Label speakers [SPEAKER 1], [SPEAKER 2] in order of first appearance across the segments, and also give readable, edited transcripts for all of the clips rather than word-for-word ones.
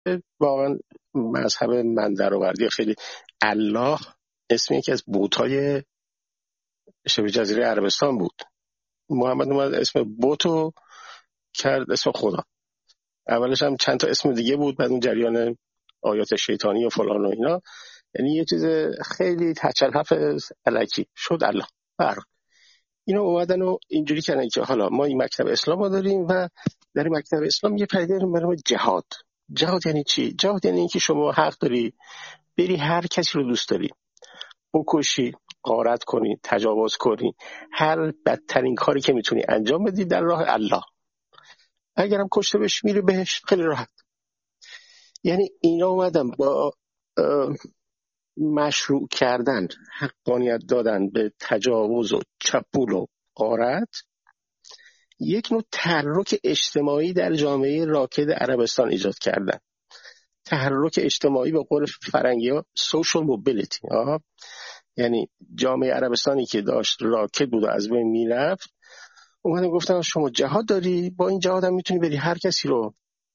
[SPEAKER 1] واقعا مذهب من درآوردی خیلی. الله اسم یکی از بت‌های شبه جزیره عربستان بود. محمد اومد اسم بتو کرد اسم خدا. اولش هم چند تا اسم دیگه بود، بعد اون جریان آیات شیطانی و فلان و اینا، یعنی یه چیز خیلی تچلحف الکی شد الله. فرق اینا اومدن و اینجوری کردن که حالا ما این مکتب اسلام رو داریم و در این مکتب اسلام یه پدیده به نام جهاد. جهاد یعنی چی؟ جهاد یعنی اینکه شما حق داری بری هر کسی رو دوست داری بکشی، غارت کنی، تجاوز کنی، هر بدترین کاری که میتونی انجام بدی در راه الله. اگرم کشته بشی میری بهش، خیلی راحت. یعنی اینا اومدن با مشروع کردن، حقانیت دادن به تجاوز و چپول و غارت، یک نوع تحرک اجتماعی در جامعه راکد عربستان ایجاد کردن. تحرک اجتماعی به قول فرنگی ها social mobility. یعنی جامعه عربستانی که داشت راکد بود و از بین میرفت، اومدن گفتن شما جهاد داری، با این جهاد هم میتونی بری هر کسی رو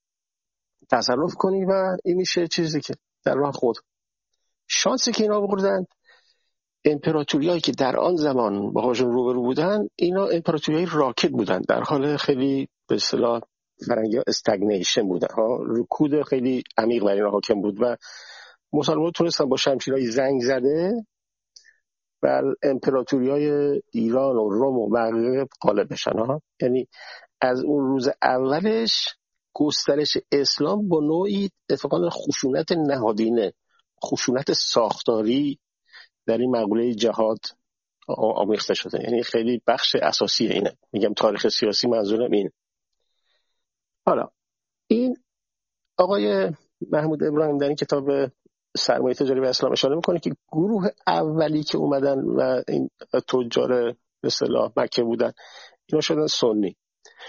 [SPEAKER 1] تصرف کنی و این میشه چیزی که در راه خود. شانسی که اینا بردن، امپراتوریایی که در آن زمان باهاشون روبرو بودن، اینا امپراتوریای راکد بودن، در حال خیلی به اصطلاح فرنگی ها استگنیشن بودن، رکود خیلی عمیق بر اینا حاکم بود و مسلمان تونستن با شمشیرهای زنگ زده بر امپراتوریای ایران و روم و بقیه غالب بشن. یعنی از اون روز اولش گسترش اسلام با نوعی اتفاقا خشونت نهادینه، خشونت ساختاری در این مقوله جهاد آمیخته شده. یعنی خیلی بخش اساسی اینه. میگم تاریخ سیاسی منظورم این. حالا این آقای محمود ابراهیم در این کتاب سرمایه تجاری و اسلام اشاره میکنه که گروه اولی که اومدن و این تجار به اصطلاح مکه بودن، اینا شدن سنی.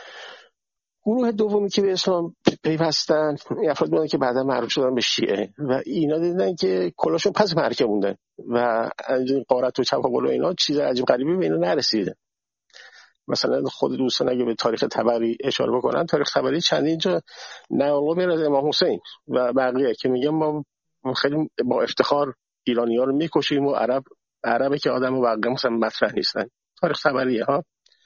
[SPEAKER 1] گروه دومی که به اسلام پیوستن افراد بودن که بعدا معروف شدن به شیعه و اینا دیدن که کلاشون پس مرکه موندن و غارت و چپاول و اینا چیز عجیب غریبی به اینا نرسیده. مثلا خود دوستان اگه به تاریخ طبری اشاره بکنن، تاریخ طبری چندین جا نقل میاره از امام حسین و بقیه که میگن ما خیلی با افتخار ایرانی‌ها رو میکشیم و عربه که آدم و بقیه مثلا مطرح نیستن. تاریخ طبریه ها.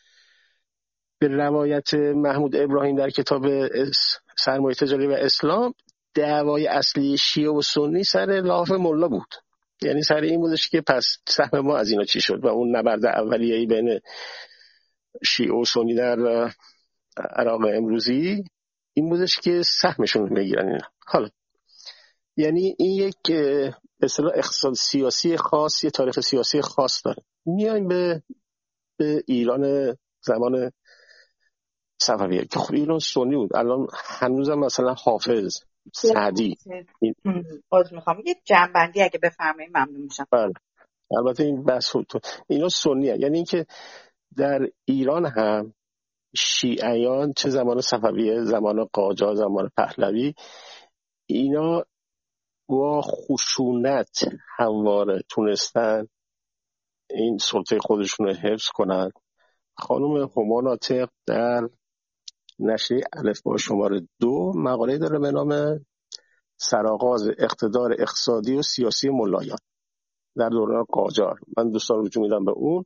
[SPEAKER 1] به روایت محمود ابراهیم در کتاب سرمایه تجاری و اسلام، دعوای اصلی شیعه و سنی سر لاف ملا بود. یعنی سر این بودش که پس سهم ما از اینا چی شد و اون نبرد اولیه‌ای بین شیعه و سنی در عراق امروزی این بودش که سهمشون رو بگیرن اینا. حالا یعنی این یک اصطلاح اقتصاد سیاسی خاص، یه تاریخ سیاسی خاص داره. میایم به ایران زمان صفویه که خب ایران سنی بود. الان هنوزم مثلا حافظ، سعدی
[SPEAKER 2] باز میخوام یه جنبندی اگه بفرمایید ممنون میشم.
[SPEAKER 1] بله البته این بحث اینا سنیه. یعنی اینکه در ایران هم شیعیان چه زمان صفویه، زمان قاجار، زمان پهلوی، اینا با خشونت همواره تونستن این سلطه خودشون رو حفظ کنن. خانم هما ناطق در نشریه الفبا شماره 2 مقاله داره به نام سرآغاز اقتدار اقتصادی و سیاسی ملایان در دوران قاجار. من دوستان رجوع میدم به اون.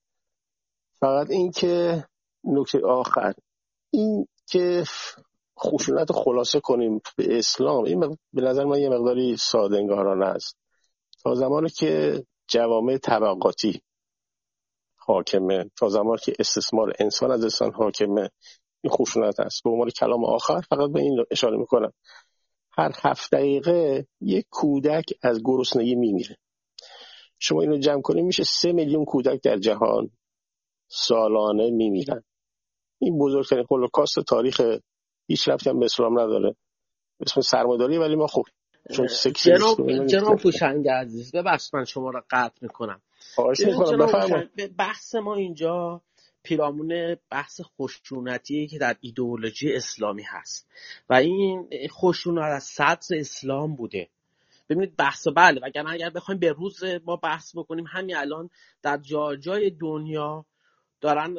[SPEAKER 1] فقط این که نکته آخر این که خشونت خلاصه کنیم به اسلام، این به نظر من یه مقداری ساده انگارانه است. تا زمانی که جوامع طبقاتی حاکمه، تا زمانی که استثمار انسان از انسان حاکمه، این خشونت است. به عنوان کلام آخر فقط به این اشاره میکنم. هر 7 دقیقه یک کودک از گرسنگی میمیره. شما اینو جمع کنید میشه 3 میلیون کودک در جهان سالانه میمیرن. این بزرگترین هولوکاست تاریخ، هیچ ربطی هم به اسلام نداره، اسم سرمایه‌داری، ولی ما خب چون سکسیست.
[SPEAKER 3] جناب هوشنگ عزیز ببخشید من شما را قطع میکنم. بحث ما اینجا پیرامون بحث خشونتیه که در ایدئولوژی اسلامی هست و این خشونت از صدر اسلام بوده. ببینید بحث بله، وگرنه اگر بخوایم به روز ما بحث بکنیم همین الان در جای دنیا دارن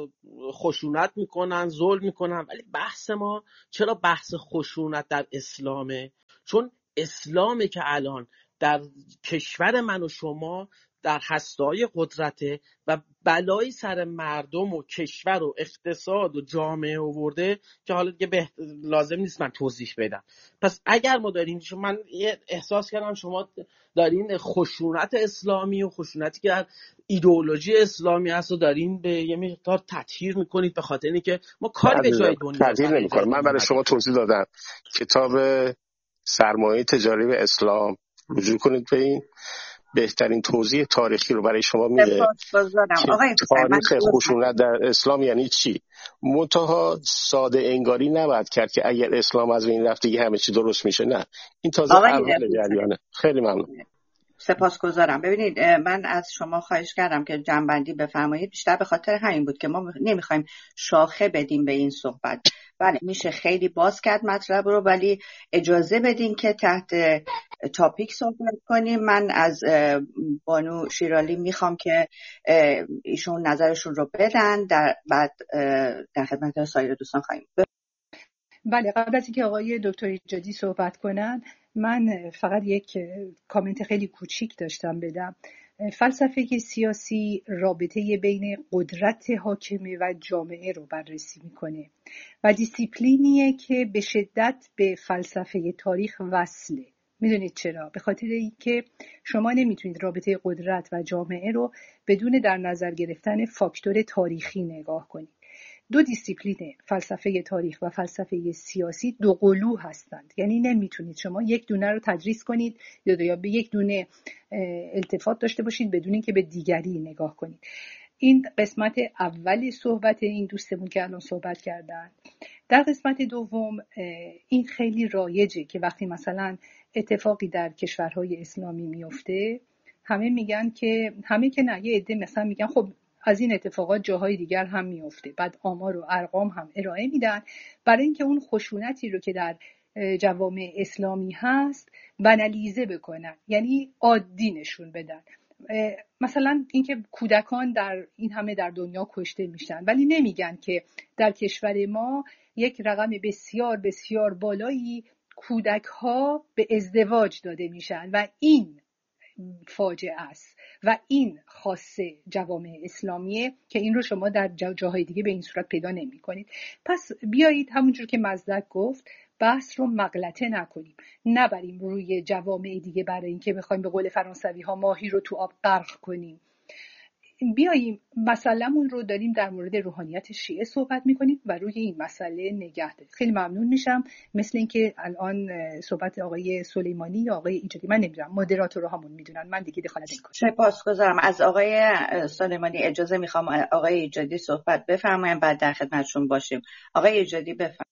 [SPEAKER 3] خشونت میکنن، ظلم میکنن. ولی بحث ما چرا بحث خشونت در اسلامه؟ چون اسلامه که الان در کشور من و شما در هسته‌های قدرته و بلایی سر مردم و کشور و اقتصاد و جامعه آورده که حالا دیگه لازم نیست من توضیح بدم. پس اگر ما داریم، من احساس کردم شما دارین خشونت اسلامی و خشونتی که در ایدئولوژی اسلامی هست و دارین به یه مقدار تطهیر میکنید، به خاطر اینکه ما کاری به جای دنیا
[SPEAKER 1] تطهیر نمی‌کنم. من برای شما توضیح دادم. کتاب سرمایه تجاری به اسلام رجوع کنید به این، بهترین توضیح تاریخی رو برای شما میده که تاریخ خشونت در اسلام یعنی چی. منتها ساده انگاری نباید کرد که اگر اسلام از این رفت دیگه همه چی درست میشه. نه، این تازه اول جریانه. خیلی ممنون.
[SPEAKER 2] سپاسگزارم. ببینید من از شما خواهش کردم که جنبندی بفرمایید، بیشتر به خاطر همین بود که ما نمیخوایم شاخه بدیم به این صحبت. بله میشه خیلی باز کرد مطلب رو، ولی اجازه بدین که تحت تاپیک صحبت کنیم. من از بانو شیرالی میخوام که ایشون نظرشون رو بدن، بعد در خدمت سایر دوستان خواهیم.
[SPEAKER 4] بله، قبل از اینکه آقای دکتر ایجادی صحبت کنن، من فقط یک کامنت خیلی کوچیک داشتم بدم. فلسفه سیاسی رابطه بین قدرت حاکمه و جامعه رو بررسی میکنه و دیسیپلینیه که به شدت به فلسفه تاریخ وصله. میدونید چرا؟ به خاطر اینکه شما نمیتونید رابطه قدرت و جامعه رو بدون در نظر گرفتن فاکتور تاریخی نگاه کنید. دو دیسیپلین فلسفه تاریخ و فلسفه سیاسی دو قلو هستند. یعنی نمیتونید شما یک دونه رو تدریس کنید یا به یک دونه التفات داشته باشید بدون اینکه به دیگری نگاه کنید. این قسمت اول صحبت این دوستمون که الان صحبت کردن. در قسمت دوم این خیلی رایجه که وقتی مثلا اتفاقی در کشورهای اسلامی میفته همه میگن که یه عده مثلا میگن خب از این اتفاقات جاهای دیگر هم میفته، بعد آمار و ارقام هم ارائه میدن برای اینکه اون خشونتی رو که در جوامع اسلامی هست بنالیزه بکنن، یعنی عادی نشون بدن. مثلا اینکه کودکان در این همه در دنیا کشته میشن، ولی نمیگن که در کشور ما یک رقم بسیار بسیار بالایی کودک ها به ازدواج داده میشن و این فاجعه است و این خاصه جوامع اسلامیه که این رو شما در جاهای دیگه به این صورت پیدا نمی کنید. پس بیایید همونجور که مزدک گفت بحث رو مغلطه نکنیم، نبریم روی جوامع دیگه برای اینکه بخوایم به قول فرانسوی ها ماهی رو تو آب غرق کنیم. بیاییم مسئله‌مون رو داریم در مورد روحانیت شیعه صحبت میکنیم و روی این مسئله نگه داریم. خیلی ممنون میشم. مثل اینکه الان صحبت آقای سلیمانی یا آقای ایجادی، من نمیدونم، مدیراتور همون میدونن، من دیگه دخالت نمیکنم.
[SPEAKER 2] سپاسگزارم. از آقای سلیمانی اجازه میخوام آقای ایجادی صحبت بفرمایید، بعد در خدمتشون باشیم. آقای ایجادی بفرمایید.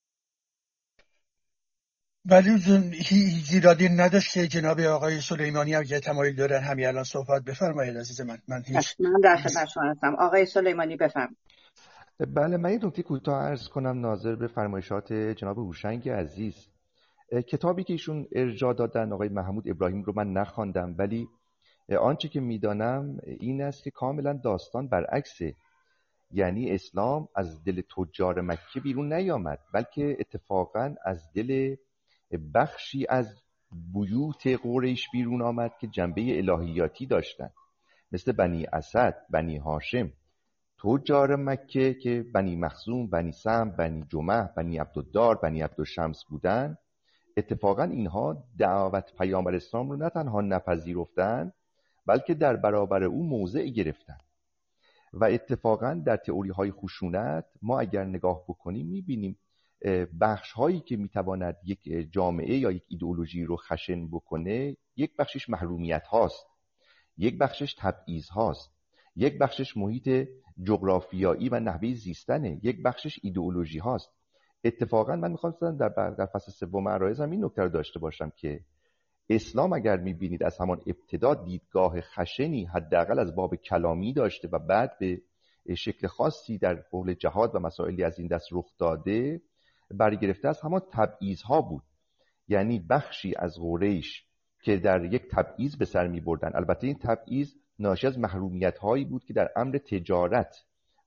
[SPEAKER 5] ولی هیچ ایرادی نداشت که جناب آقای سلیمانی اگه تمایل دارن همین الان صحبت بفرمایید. عزیز من
[SPEAKER 2] در خدمتشون هستم. آقای سلیمانی بفرمایید.
[SPEAKER 6] بله، من یه نکته کوتاه عرض کنم ناظر به فرمایشات جناب هوشنگ عزیز. کتابی که ایشون ارجاع دادن آقای محمود ابراهیم رو من نخواندم، ولی آنچه که میدانم این است که کاملا داستان برعکسه. یعنی اسلام از دل تجار مکه بیرون نیامد، بلکه اتفاقا از دل بخشی از بیوت قریش بیرون آمد که جنبه الهیاتی داشتند، مثل بنی اسد، بنی هاشم. تجار مکه که بنی مخزوم، بنی سم، بنی جمح، بنی عبدالدار، بنی عبدالشمس بودند، اتفاقا اینها دعوت پیامبر اسلام رو نه تنها نپذیرفتند، بلکه در برابر او موضع گرفتند. و اتفاقا در تئوری های خشونت ما اگر نگاه بکنیم میبینیم بخش هایی که میتواند یک جامعه یا یک ایدئولوژی رو خشن بکنه، یک بخشش محرومیت هاست، یک بخشش تبعیض هاست، یک بخشش محیط جغرافیایی و نحوه زیستنه، یک بخشش ایدئولوژی هاست. اتفاقا من میخوام در فصل سوم عرایزم این نکته رو داشته باشم که اسلام اگر میبینید از همان ابتدا دیدگاه خشنی حداقل از باب کلامی داشته و بعد به شکل خاصی در حول جهاد و مسائلی از این دست رخ داده، برگرفته از همان تبعیض ها بود. یعنی بخشی از قریش که در یک تبعیض به سر می بردن. البته این تبعیض ناشی از محرومیت هایی بود که در امر تجارت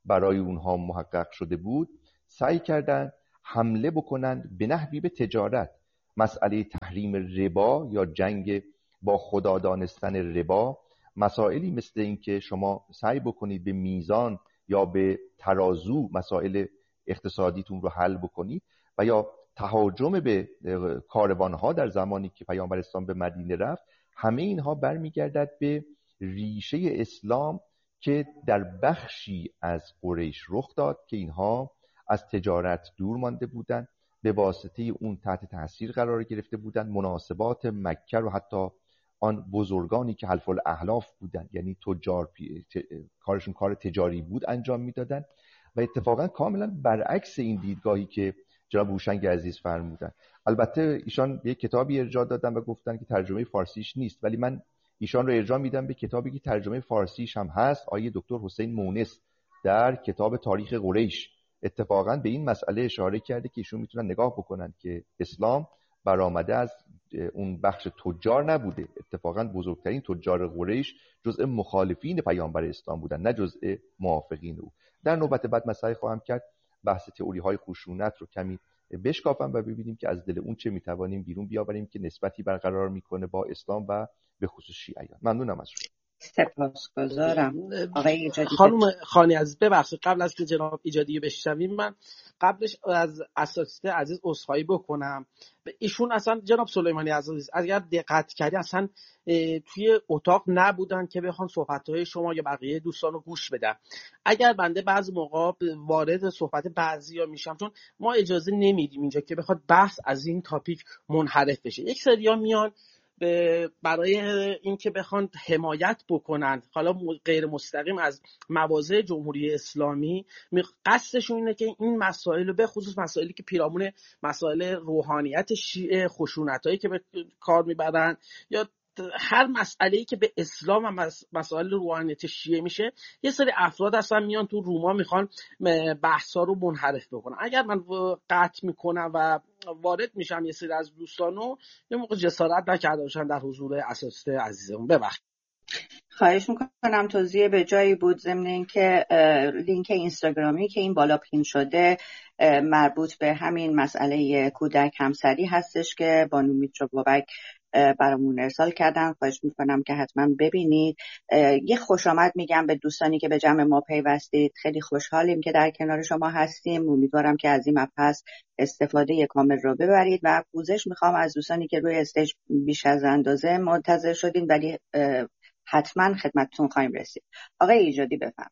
[SPEAKER 6] برای اونها محقق شده بود، سعی کردند حمله بکنند به نحوی به تجارت. مسئله تحریم ربا یا جنگ با خدا دانستن ربا، مسائلی مثل این که شما سعی بکنید به میزان یا به ترازو مسائل اقتصادیتون رو حل بکنید، و یا تهاجم به کاروانها در زمانی که پیامبر اسلام به مدینه رفت، همه اینها برمیگردد به ریشه اسلام که در بخشی از قریش رخ داد که اینها از تجارت دور مانده بودند، به واسطه اون تحت تاثیر قرار گرفته بودند، مناسبات مکه رو حتی آن بزرگانی که حلف الاحلاف بودند، یعنی تجار کارشون کار تجاری بود، انجام میدادند. و اتفاقا کاملا برعکس این دیدگاهی که جناب هوشنگ عزیز فرمودن. البته ایشان یک کتابی ارجاع دادن و گفتن که ترجمه فارسیش نیست، ولی من ایشان رو ارجاع میدم به کتابی که ترجمه فارسیش هم هست، آقای دکتر حسین مونس در کتاب تاریخ قریش اتفاقا به این مسئله اشاره کرده که ایشون میتونن نگاه بکنن که اسلام برآمده از اون بخش تجار نبوده، اتفاقا بزرگترین تجار قریش جزء مخالفین پیامبر اسلام بودن، نه جزء موافقین او. در نوبت بعد مسئله خواهم کرد بحث تئوری های خشونت رو کمی بشکافم و ببینیم که از دل اون چه میتوانیم بیرون بیاوریم که نسبتی برقرار میکنه با اسلام و به خصوص شیعیان. ممنونم از شما.
[SPEAKER 2] سپاسگزارم. آقای ایجادی.
[SPEAKER 3] خانم خانی عزیز ببخشید، قبل از که جناب ایجادی بشنویم، من قبلش از اساتید عزیز عذرخواهی بکنم. ایشون اصلا جناب سلیمانی عزیز اگر دقت کردی اصلا توی اتاق نبودن که بخوان صحبت‌های شما یا بقیه دوستان رو گوش بدن. اگر بنده بعضی موقع وارد صحبت بعضیا میشم، چون ما اجازه نمیدیم اینجا که بخواد بحث از این تاپیک منحرف بشه. یک سریا میان برای اینکه بخوان حمایت بکنند، حالا غیر مستقیم، از مواضع جمهوری اسلامی، قصدشون اینه که این مسائل رو، به خصوص مسائلی که پیرامون مسائل روحانیت شیعه، خشونتایی که به کار میبرن، یا هر مسئله‌ای که به اسلام و مسائل روحانیت شیعه میشه، یه سری افراد هستن میان تو روما میخوان بحثا رو منحرف بکنن. اگر من قطع میکنم و وارد میشم یه سری از دوستانو یه موقع جسارت نکرده باشن در حضور اساتید عزیزمون، ببخشید.
[SPEAKER 2] خواهش میکنم. توضیح به جایی بود، ضمن اینکه لینک اینستاگرامی که این بالا پین شده مربوط به همین مسئله کودک همسری هستش که بانو میترا بابک برامون ارسال کردن. خواهش میکنم که حتما ببینید. یه خوش آمد میگم به دوستانی که به جمع ما پیوستید. خیلی خوشحالیم که در کنار شما هستیم. امیدوارم که از این مبحث استفاده کامل رو ببرید و پوزش میخوام از دوستانی که روی استیج بیش از اندازه منتظر شدین، ولی حتما خدمتتون خواهیم رسید. آقای ایجادی بفهم.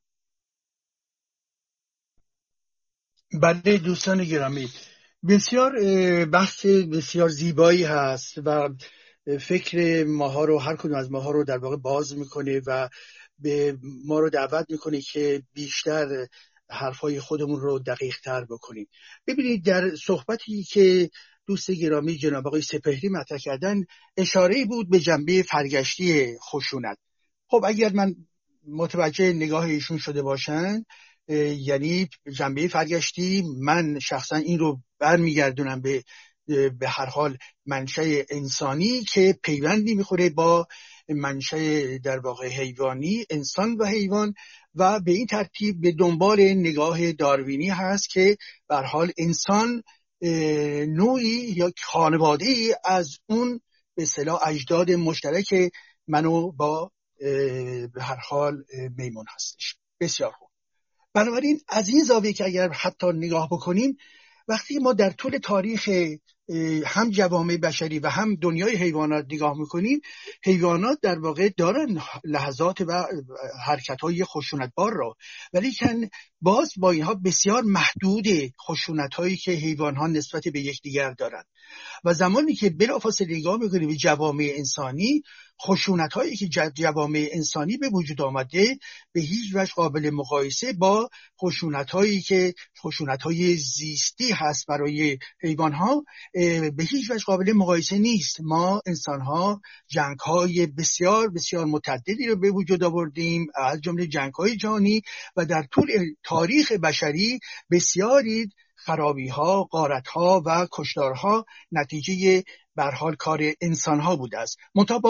[SPEAKER 5] بله دوستان گرامی، بسیار بحث بسیار زیبایی هست و فکر ماها رو، هر کدوم از ماها رو در واقع باز میکنه و به ما رو دعوت میکنه که بیشتر حرفای خودمون رو دقیق تر بکنیم. ببینید در صحبتی که دوست گرامی جناب آقای سپهری مطرح کردن، اشاره بود به جنبه فرگشتی خشونت. خب اگر من متوجه نگاه ایشون شده باشن، یعنی جنبه فرگشتی، من شخصا این رو برمیگردونم به هر حال منشأ انسانی که پیوندی میخوره با منشأ در واقع حیوانی، انسان و حیوان، و به این ترتیب به دنبال نگاه داروینی هست که به هر حال انسان نوعی یا خانواده‌ای از اون به اصطلاح اجداد مشترک منو با به هر حال میمون هستش. بسیار خوب. بنابراین از این زاویه که اگر حتی نگاه بکنیم، وقتی ما در طول تاریخ هم جوامع بشری و هم دنیای حیوانات نگاه میکنیم، حیوانات در واقع دارن لحظات و حرکت‌های خشونتبار را، ولی که باز با اینها بسیار محدود خشونت‌هایی که حیوان‌ها نسبت به یکدیگر دارند. و زمانی که بلافاصله نگاه میکنیم به جوامع انسانی، خشونت‌هایی که جوامع انسانی به وجود آمده به هیچ وجه قابل مقایسه با خشونت‌هایی که خشونت‌های زیستی هست برای حیوان‌ها به هیچ وجه قابل مقایسه نیست. ما انسان‌ها جنگ‌های بسیار بسیار متعددی رو به وجود آوردیم، از جمله جنگ‌های جهانی، و در طول تاریخ بشری بسیاری خرابی‌ها، غارت‌ها و کشتارها نتیجه به هر حال کار انسان‌ها بوده است. منتها باز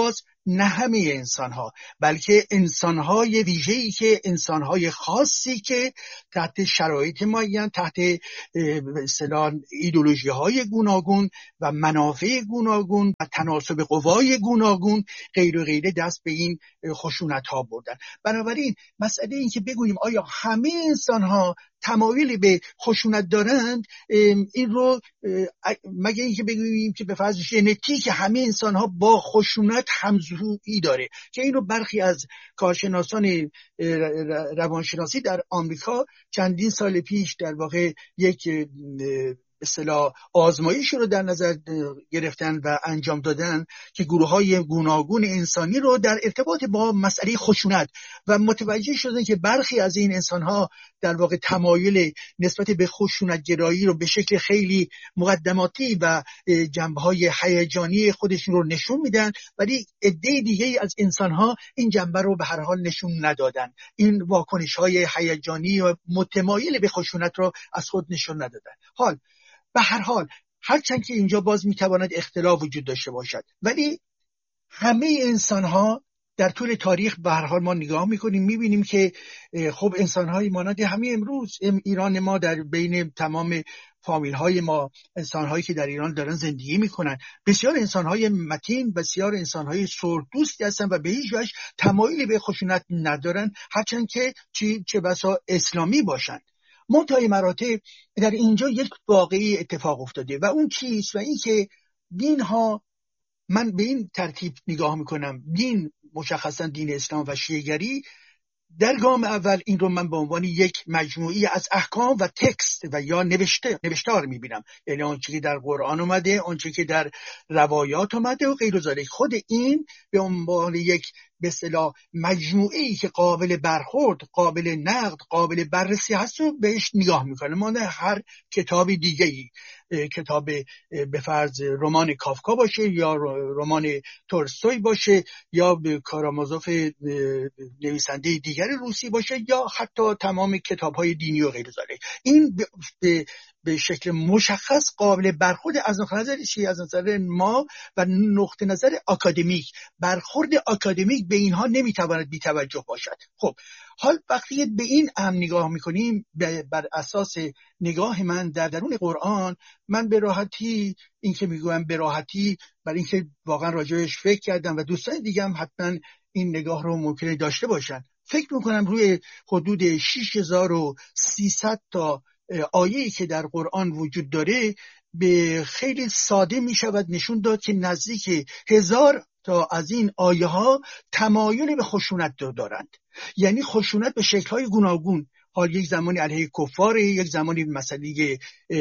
[SPEAKER 5] نه همه انسان‌ها، بلکه انسان‌های ویژه‌ای که انسان‌های خاصی که تحت شرایط معین، تحت به اصطلاح ایدئولوژی‌های گوناگون و منافع گوناگون و تناسب قوای گوناگون غیر و غیره دست به این خشونت‌ها بردن. بنابراین مسئله این که بگوییم آیا همه انسان‌ها تمایلی به خشونت دارند، این رو مگه اینکه بگوییم که به فرض ژنتیک همه انسان‌ها با خشونت همزویی داره، که اینو برخی از کارشناسان روانشناسی در آمریکا چندین سال پیش در واقع یک به اصطلاح آزمایش رو در نظر گرفتن و انجام دادن که گروه‌های گوناگون انسانی رو در ارتباط با مسئله خشونت و متوجه شدن که برخی از این انسان‌ها در واقع تمایل نسبت به خشونت گرایی رو به شکل خیلی مقدماتی و جنبه‌های هیجانی خودشون رو نشون میدن، ولی عده دیگه از انسان‌ها این جنبه رو به هر حال نشون ندادن، این واکنش‌های هیجانی و متمایل به خشونت رو از خود نشون ندادن. حال به هر حال هرچند که اینجا باز میتواند اختلاف وجود داشته باشد، ولی همه انسان‌ها در طول تاریخ به هر حال ما نگاه میکنیم میبینیم که خب انسان‌های مانند همین امروز ایران ما در بین تمام فامیل‌های ما، انسان‌هایی که در ایران دارن زندگی میکنن، بسیار انسان‌های متین، بسیار انسان‌های صلح‌دوستی هستن و به هیچ وجه تمایلی به خشونت ندارن، هرچند که چه بسا اسلامی باشند. منتهی مراتب در اینجا یک واقعی اتفاق افتاده و اون چیست؟ و این که دین ها، من به این ترتیب نگاه میکنم، دین مشخصا دین اسلام و شیعه‌گری در گام اول این رو من به عنوان یک مجموعی از احکام و تکست و یا نوشتار میبینم، یعنی آنچه که در قرآن اومده، آنچه که در روایات اومده و غیر ذالک. خود این به عنوان یک به اصطلاح مجموعه‌ای که قابل برخورد، قابل نقد، قابل بررسی هست و بهش نگاه میکنه. ما نه هر کتاب دیگه‌ای، کتاب به فرض رمان کافکا باشه یا رمان تولستوی باشه یا کارامازوف نویسنده دیگر روسی باشه یا حتی تمام کتاب‌های دینی و غیر ذالک، این به شکل مشخص قابل برخورد از نظر چی؟ از نظر ما و نقطه نظر آکادمیک. برخورد آکادمیک به اینها نمیتواند بی توجه باشد. خب حال وقتی به این نگاه میکنیم، بر اساس نگاه من در درون قرآن، من به راحتی این که میگویم به راحتی برای اینکه واقعا راجعش فکر کردم و دوستان دیگه هم حتما این نگاه رو ممکنه داشته باشن، فکر میکنم روی حدود 6300 تا آیه‌ای که در قرآن وجود داره به خیلی ساده می شود نشون داد که نزدیک 1000 تا از این آیه ها تمایل به خشونت دارند، یعنی خشونت به شکل‌های گوناگون. حال یک زمانی علیه کفاره، یک زمانی مسئله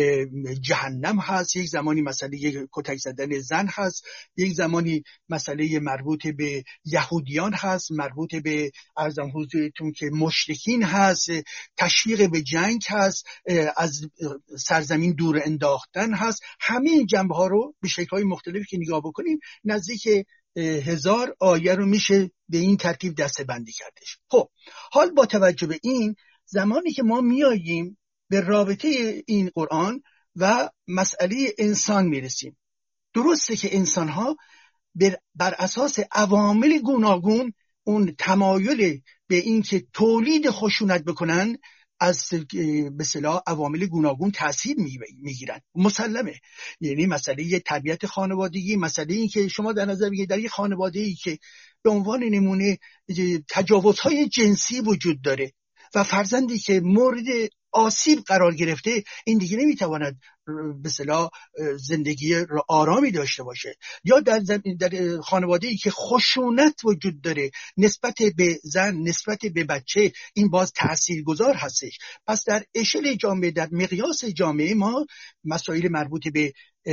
[SPEAKER 5] جهنم هست، یک زمانی مسئله کتک زدن زن هست، یک زمانی مسئله مربوط به یهودیان هست، مربوط به ارزم حضورتون که مشرکین هست، تشویق به جنگ هست، از سرزمین دور انداختن هست. همه این جنبه ها رو به شکل‌های مختلفی که نگاه بکنیم نزدیک 1000 آیه رو میشه به این ترتیب دسته بندی کردش. خب حال با توجه به این، زمانی که ما میاییم به رابطه این قرآن و مسئله انسان میرسیم، درسته که انسان‌ها بر اساس عوامل گوناگون اون تمایل به این که تولید خشونت بکنن از به اصطلاح عوامل گوناگون تأثیر میگیرن، مسلمه. یعنی مسئله تربیت خانوادگی، مسئله این که شما در نظر بگیرید در یک خانواده‌ای که به عنوان نمونه تجاوزهای جنسی وجود داره و فرزندی که مورد آسیب قرار گرفته، این دیگه نمیتواند به اصطلاح زندگی آرامی داشته باشه. یا در خانواده‌ای که خشونت وجود داره نسبت به زن، نسبت به بچه، این باز تاثیرگذار هستش. پس در اشل جامعه، در مقیاس جامعه ما، مسائل مربوط به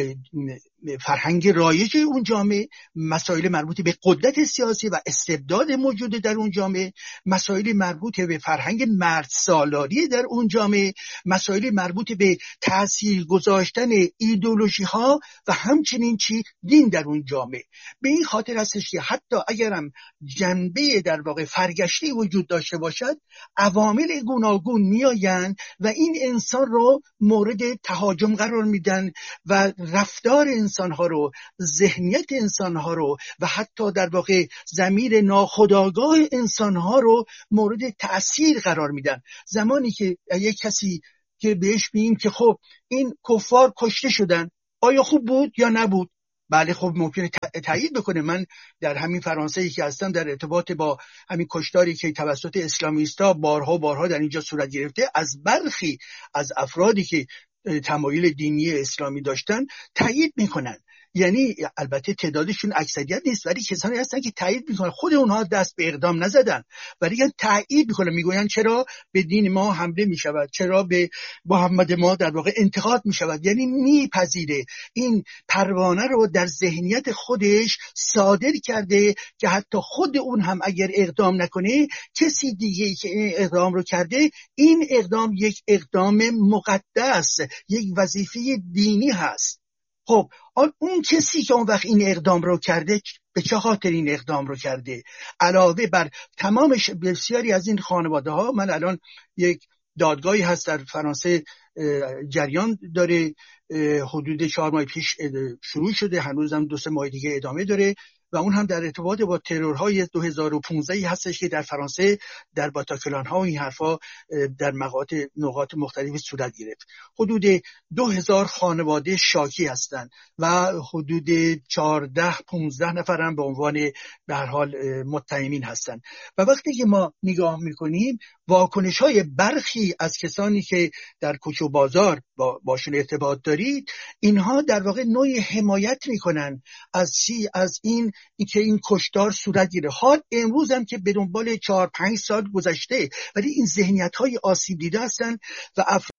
[SPEAKER 5] فرهنگ رایج اون جامعه، مسائل مربوط به قدرت سیاسی و استبداد موجود در اون جامعه، مسائل مربوط به فرهنگ مرد سالاری در اون جامعه، مسائل مربوط به تأثیر گذاشتن ایدئولوژی ها و همچنین دین در اون جامعه. به این خاطر هستش که حتی اگرم جنبه در واقع فرگشتی وجود داشته باشد، عوامل گوناگون میآیند و این انسان رو مورد تهاجم قرار میدن و رفتار انسانها رو، ذهنیت انسانها رو و حتی در واقع ضمیر ناخودآگاه انسانها رو مورد تأثیر قرار میدن. زمانی که یک کسی که بهش میگیم که خب این کفار کشته شدن، آیا خوب بود یا نبود؟ بله خب ممکنه تایید بکنه. من در همین فرانسه که هستم در ارتباط با همین کشتاری که توسط اسلامیستا بارها در اینجا صورت گرفته، از برخی از افرادی که تمایل دینی اسلامی داشتن تایید میکنن. یعنی البته تعدادشون اکثریت نیست، ولی کسانی هستن که تایید میکنن. خود اونها دست به اقدام نزدن ولی تایید میکنن، میگوین چرا به دین ما حمله میشود، چرا به محمد ما در واقع انتقاد میشود. یعنی میپذیره، این پروانه رو در ذهنیت خودش صادر کرده که حتی خود اون هم اگر اقدام نکنه، کسی دیگه که این اقدام رو کرده، این اقدام یک اقدام مقدس، یک وظیفه دینی هست. خب اون کسی که اون وقت این اقدام رو کرده به چه خاطر این اقدام رو کرده؟ علاوه بر تمامش بسیاری از این خانواده ها، من الان یک دادگاهی هست در فرانسه جریان داره، حدود 4 ماه پیش شروع شده، هنوزم 2-3 ماه دیگه ادامه داره و اون هم در ارتباط با ترورهای 2015 هستش که در فرانسه در باتاکلان ها و این حرفا در نقاط مختلفی صورت گرفت. حدود 2000 خانواده شاکی هستند و حدود 14-15 نفر هم به عنوان به هر حال متهمین هستند. و وقتی که ما نگاه میکنیم واکنش های برخی از کسانی که در کوچه و بازار باشون ارتباط دارید، اینها در واقع نوعی حمایت میکنن از این که این کشتار صورت گیره. حال امروز هم که به دنبال 4-5 سال گذشته، ولی این ذهنیت های آسیب دیده هستن و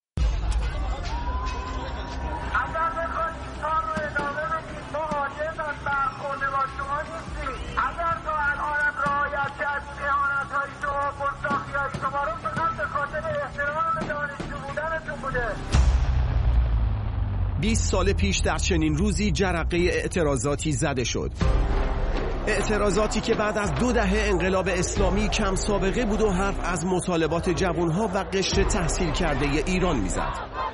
[SPEAKER 7] بیست سال پیش در چنین روزی جرقه اعتراضاتی زده شد. اعتراضاتی که بعد از 2 دهه انقلاب اسلامی کم سابقه بود و حرف از مطالبات جوانها و قشر تحصیل کرده ایران میزد.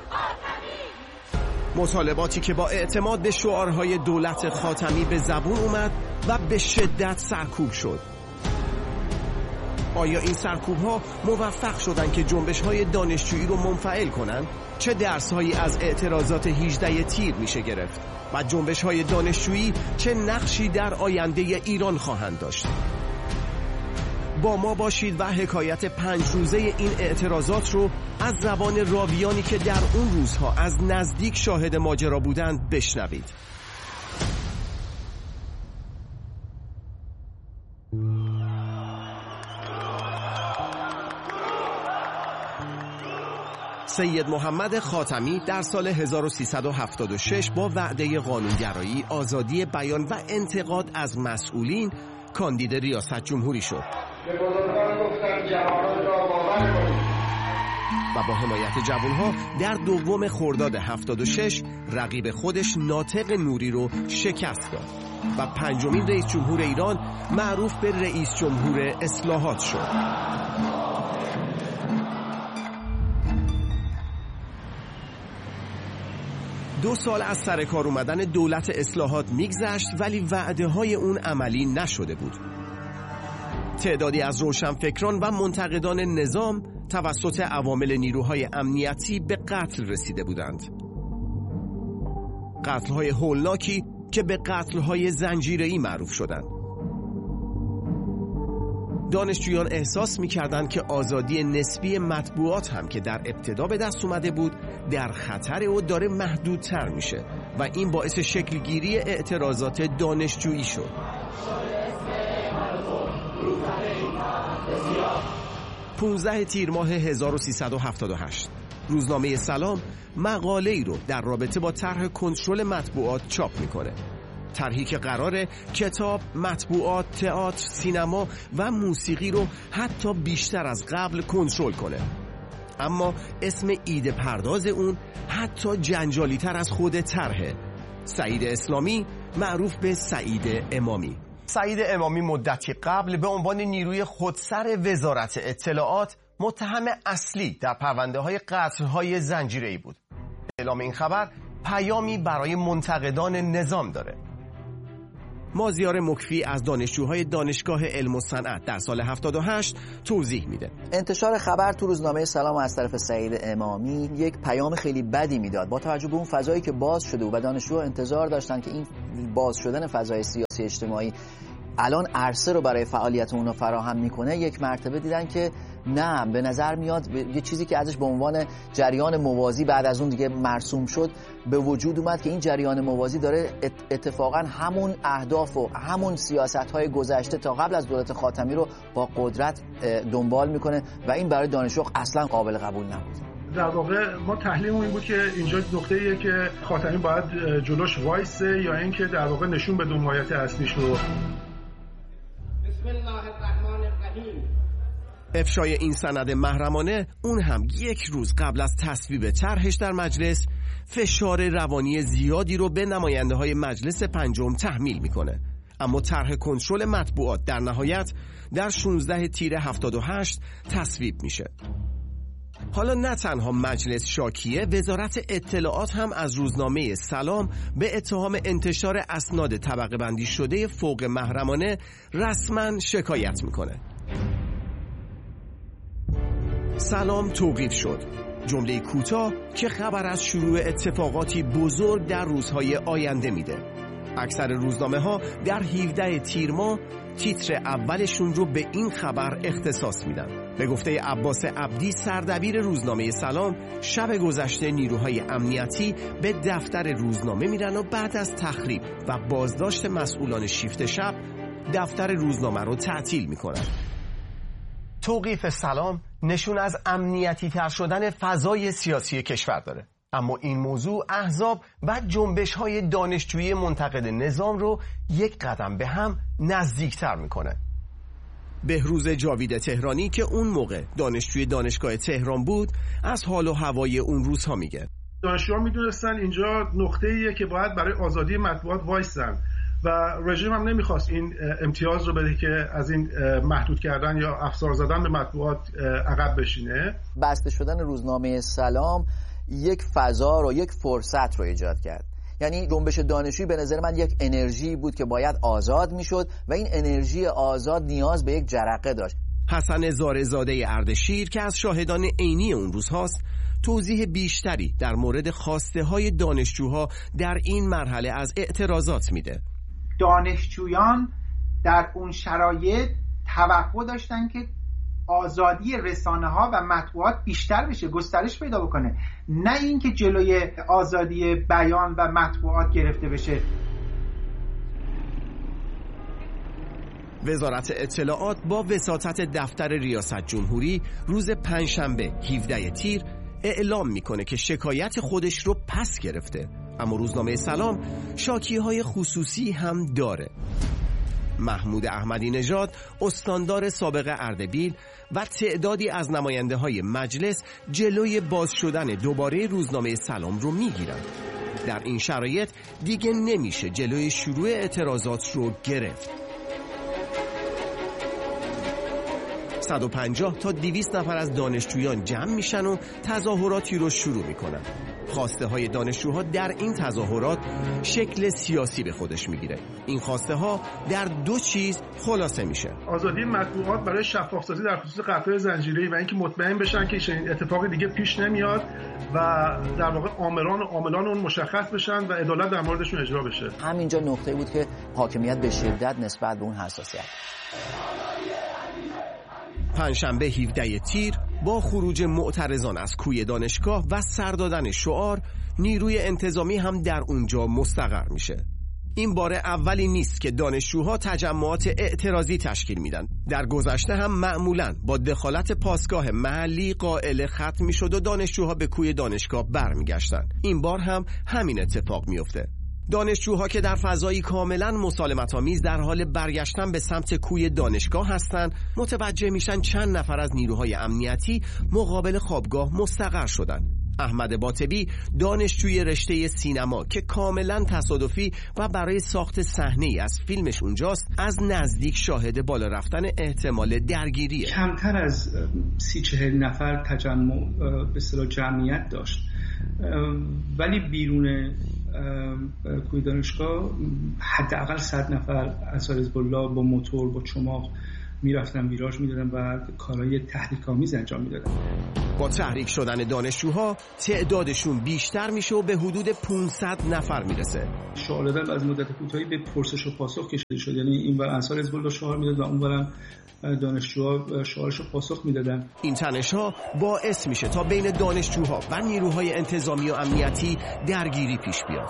[SPEAKER 7] مطالباتی که با اعتماد به شعارهای دولت خاتمی به زبون اومد و به شدت سرکوب شد. آیا این سرکوب‌ها موفق شدن که جنبش‌های دانشجویی رو منفعل کنن؟ چه درس‌هایی از اعتراضات 18 تیر میشه گرفت؟ و جنبش‌های دانشجویی چه نقشی در آینده ایران خواهند داشت؟ با ما باشید و حکایت 5 روزه این اعتراضات رو از زبان راویانی که در اون روزها از نزدیک شاهد ماجرا بودند بشنوید. سید محمد خاتمی در سال 1376 با وعده قانونگرایی، آزادی بیان و انتقاد از مسئولین کاندید ریاست جمهوری شد.
[SPEAKER 8] به بزرگان گفتم جوانان را باور کنید.
[SPEAKER 7] و با حمایت جوانها در 2 خرداد 76 رقیب خودش ناطق نوری رو شکست داد و 5مین رئیس جمهور ایران معروف به رئیس جمهور اصلاحات شد. دو سال از سر کار اومدن دولت اصلاحات میگذشت ولی وعده های اون عملی نشده بود. تعدادی از روشنفکران و منتقدان نظام توسط عوامل نیروهای امنیتی به قتل رسیده بودند. قتل‌های هولناکی که به قتل‌های زنجیره‌ای معروف شدند. دانشجویان احساس می‌کردند که آزادی نسبی مطبوعات هم که در ابتدا به دست اومده بود در خطر و داره محدودتر میشه و این باعث شکلگیری اعتراضات دانشجویی شد. 15 تیر ماه 1378 روزنامه سلام مقاله‌ای رو در رابطه با طرح کنترل مطبوعات چاپ میکنه. طرحی که قراره کتاب، مطبوعات، تئاتر، سینما و موسیقی رو حتی بیشتر از قبل کنترل کنه. اما اسم ایده پرداز اون حتی جنجالی تر از خود طرحه. سعید اسلامی معروف به سعید امامی. سعید امامی مدتی قبل به عنوان نیروی خودسر وزارت اطلاعات متهم اصلی در پرونده‌های قتل‌های زنجیره‌ای بود. اعلام این خبر پیامی برای منتقدان نظام داره. مازیار مکفی از دانشجوهای دانشگاه علم و صنعت در سال 78 توضیح میده.
[SPEAKER 9] انتشار خبر تو روزنامه سلام از طرف سعید امامی یک پیام خیلی بدی میداد. با توجه به اون فضایی که باز شده و دانشجوها انتظار داشتن که این باز شدن فضای سیاسی اجتماعی الان عرصه رو برای فعالیت اونا فراهم میکنه، یک مرتبه دیدن که نه، به نظر میاد یه چیزی که ازش به عنوان جریان موازی بعد از اون دیگه مرسوم شد به وجود اومد که این جریان موازی داره اتفاقا همون اهداف و همون سیاست‌های گذشته تا قبل از دولت خاتمی رو با قدرت دنبال میکنه و این برای دانشجو اصلا قابل قبول نبود.
[SPEAKER 10] در واقع ما تحلیلمون این بود که اینجا نقطه‌ایه که خاتمی باید جلوش وایسه یا اینکه در واقع نشون بده ماهیت اصلیش رو.
[SPEAKER 8] بسم الله الرحمن الرحیم.
[SPEAKER 7] افشای این سند محرمانه اون هم یک روز قبل از تصویب طرحش در مجلس فشار روانی زیادی رو به نماینده‌های مجلس پنجم تحمیل میکنه. اما طرح کنترل مطبوعات در نهایت در 16 تیر 78 تصویب میشه. حالا نه تنها مجلس شاکیه، وزارت اطلاعات هم از روزنامه سلام به اتهام انتشار اسناد طبقه بندی شده فوق محرمانه رسما شکایت میکنه. سلام توقیف شد. جمله کوتاه که خبر از شروع اتفاقاتی بزرگ در روزهای آینده میده. اکثر روزنامه ها در 17 تیر ماه تیتر اولشون رو به این خبر اختصاص میدن. به گفته عباس عبدی سردبیر روزنامه سلام، شب گذشته نیروهای امنیتی به دفتر روزنامه میرن و بعد از تخریب و بازداشت مسئولان شیفت شب دفتر روزنامه رو تعطیل میکنن. توقیف سلام نشون از امنیتی تر شدن فضای سیاسی کشور داره. اما این موضوع احزاب و جنبش‌های دانشجویی منتقد نظام رو یک قدم به هم نزدیکتر میکنه. بهروز جاوید تهرانی که اون موقع دانشجوی دانشگاه تهران بود از حال و هوای اون روزها میگه.
[SPEAKER 10] دانشجوها میدونستن اینجا نقطه‌ایه که باید برای آزادی مطبوعات وایسن و رژیم هم نمیخواست این امتیاز رو بده که از این محدود کردن یا افزار زدن به مطبوعات عقب بشینه.
[SPEAKER 9] بسته شدن روزنامه سلام یک فضا رو، یک فرصت رو ایجاد کرد. یعنی جنبش دانشجویی به نظر من یک انرژی بود که باید آزاد میشد و این انرژی آزاد نیاز به یک جرقه داشت.
[SPEAKER 7] حسن زارعزاده اردشیر که از شاهدان عینی اون روز هاست توضیح بیشتری در مورد خواسته های دانشجوها در این مرحله از اعتراضات میده.
[SPEAKER 11] دانشجویان در اون شرایط توقع داشتن که آزادی رسانه ها و مطبوعات بیشتر بشه، گسترش پیدا بکنه، نه اینکه جلوی آزادی بیان و مطبوعات گرفته بشه.
[SPEAKER 7] وزارت اطلاعات با وساطت دفتر ریاست جمهوری روز پنجشنبه 17 تیر اعلام میکنه که شکایت خودش رو پس گرفته. اما روزنامه سلام شاکیهای خصوصی هم داره. محمود احمدی نژاد استاندار سابق اردبیل و تعدادی از نماینده های مجلس جلوی باز شدن دوباره روزنامه سلام رو میگیرن. در این شرایط دیگه نمیشه جلوی شروع اعتراضات رو گرفت. 150 تا 200 نفر از دانشجویان جمع میشن و تظاهراتی رو شروع میکنن. خواسته های دانشجوها در این تظاهرات شکل سیاسی به خودش میگیره. این خواسته ها در دو چیز خلاصه میشه:
[SPEAKER 10] آزادی مطبوعات برای شفافسازی در خصوص قطع زنجیره‌ای و اینکه مطمئن بشن که چنین اتفاقی دیگه پیش نمیاد و در واقع عاملان اون مشخص بشن و عدالت در موردشون اجرا بشه.
[SPEAKER 9] همینجا نقطه بود که حاکمیت به شدت نسبت به اون حساسیت.
[SPEAKER 7] پنجشنبه 17 تیر با خروج معترضان از کوی دانشگاه و سر دادن شعار، نیروی انتظامی هم در اونجا مستقر میشه. این بار اولی نیست که دانشجوها تجمعات اعتراضی تشکیل میدن. در گذشته هم معمولاً با دخالت پاسگاه محلی قائله ختم میشد و دانشجوها به کوی دانشگاه برمیگشتن. این بار هم همین اتفاق میفته. دانشجوها که در فضایی کاملا مسالمت‌آمیز در حال برگشتن به سمت کوی دانشگاه هستند، متوجه میشن چند نفر از نیروهای امنیتی مقابل خوابگاه مستقر شدن. احمد باطبی دانشجوی رشته سینما که کاملا تصادفی و برای ساخت صحنه‌ای از فیلمش اونجاست، از نزدیک شاهد بالا رفتن احتمال درگیریه.
[SPEAKER 12] کمتر از 30-40 نفر تجمع به اصطلاح جمعیت داشت ولی بیرون کوی دانشگاه حداقل 100 نفر انصار حزب الله با موتور با چماق میرفتن ویراژ میدادن و کارهای تحریک‌آمیز انجام میدادن.
[SPEAKER 7] با تحریک شدن دانشجوها تعدادشون بیشتر میشه و به حدود 500 نفر میرسه.
[SPEAKER 12] شعار دادن از مدت کوتاهی به پرسش و پاسخ کشیده شد، یعنی اینور انصار حزب الله شعار میداد و اونورم دانشجوها شعارش رو پاسخ میدادن.
[SPEAKER 7] این تنش‌ها باعث میشه تا بین دانشجوها و نیروهای انتظامی و امنیتی درگیری پیش بیاد.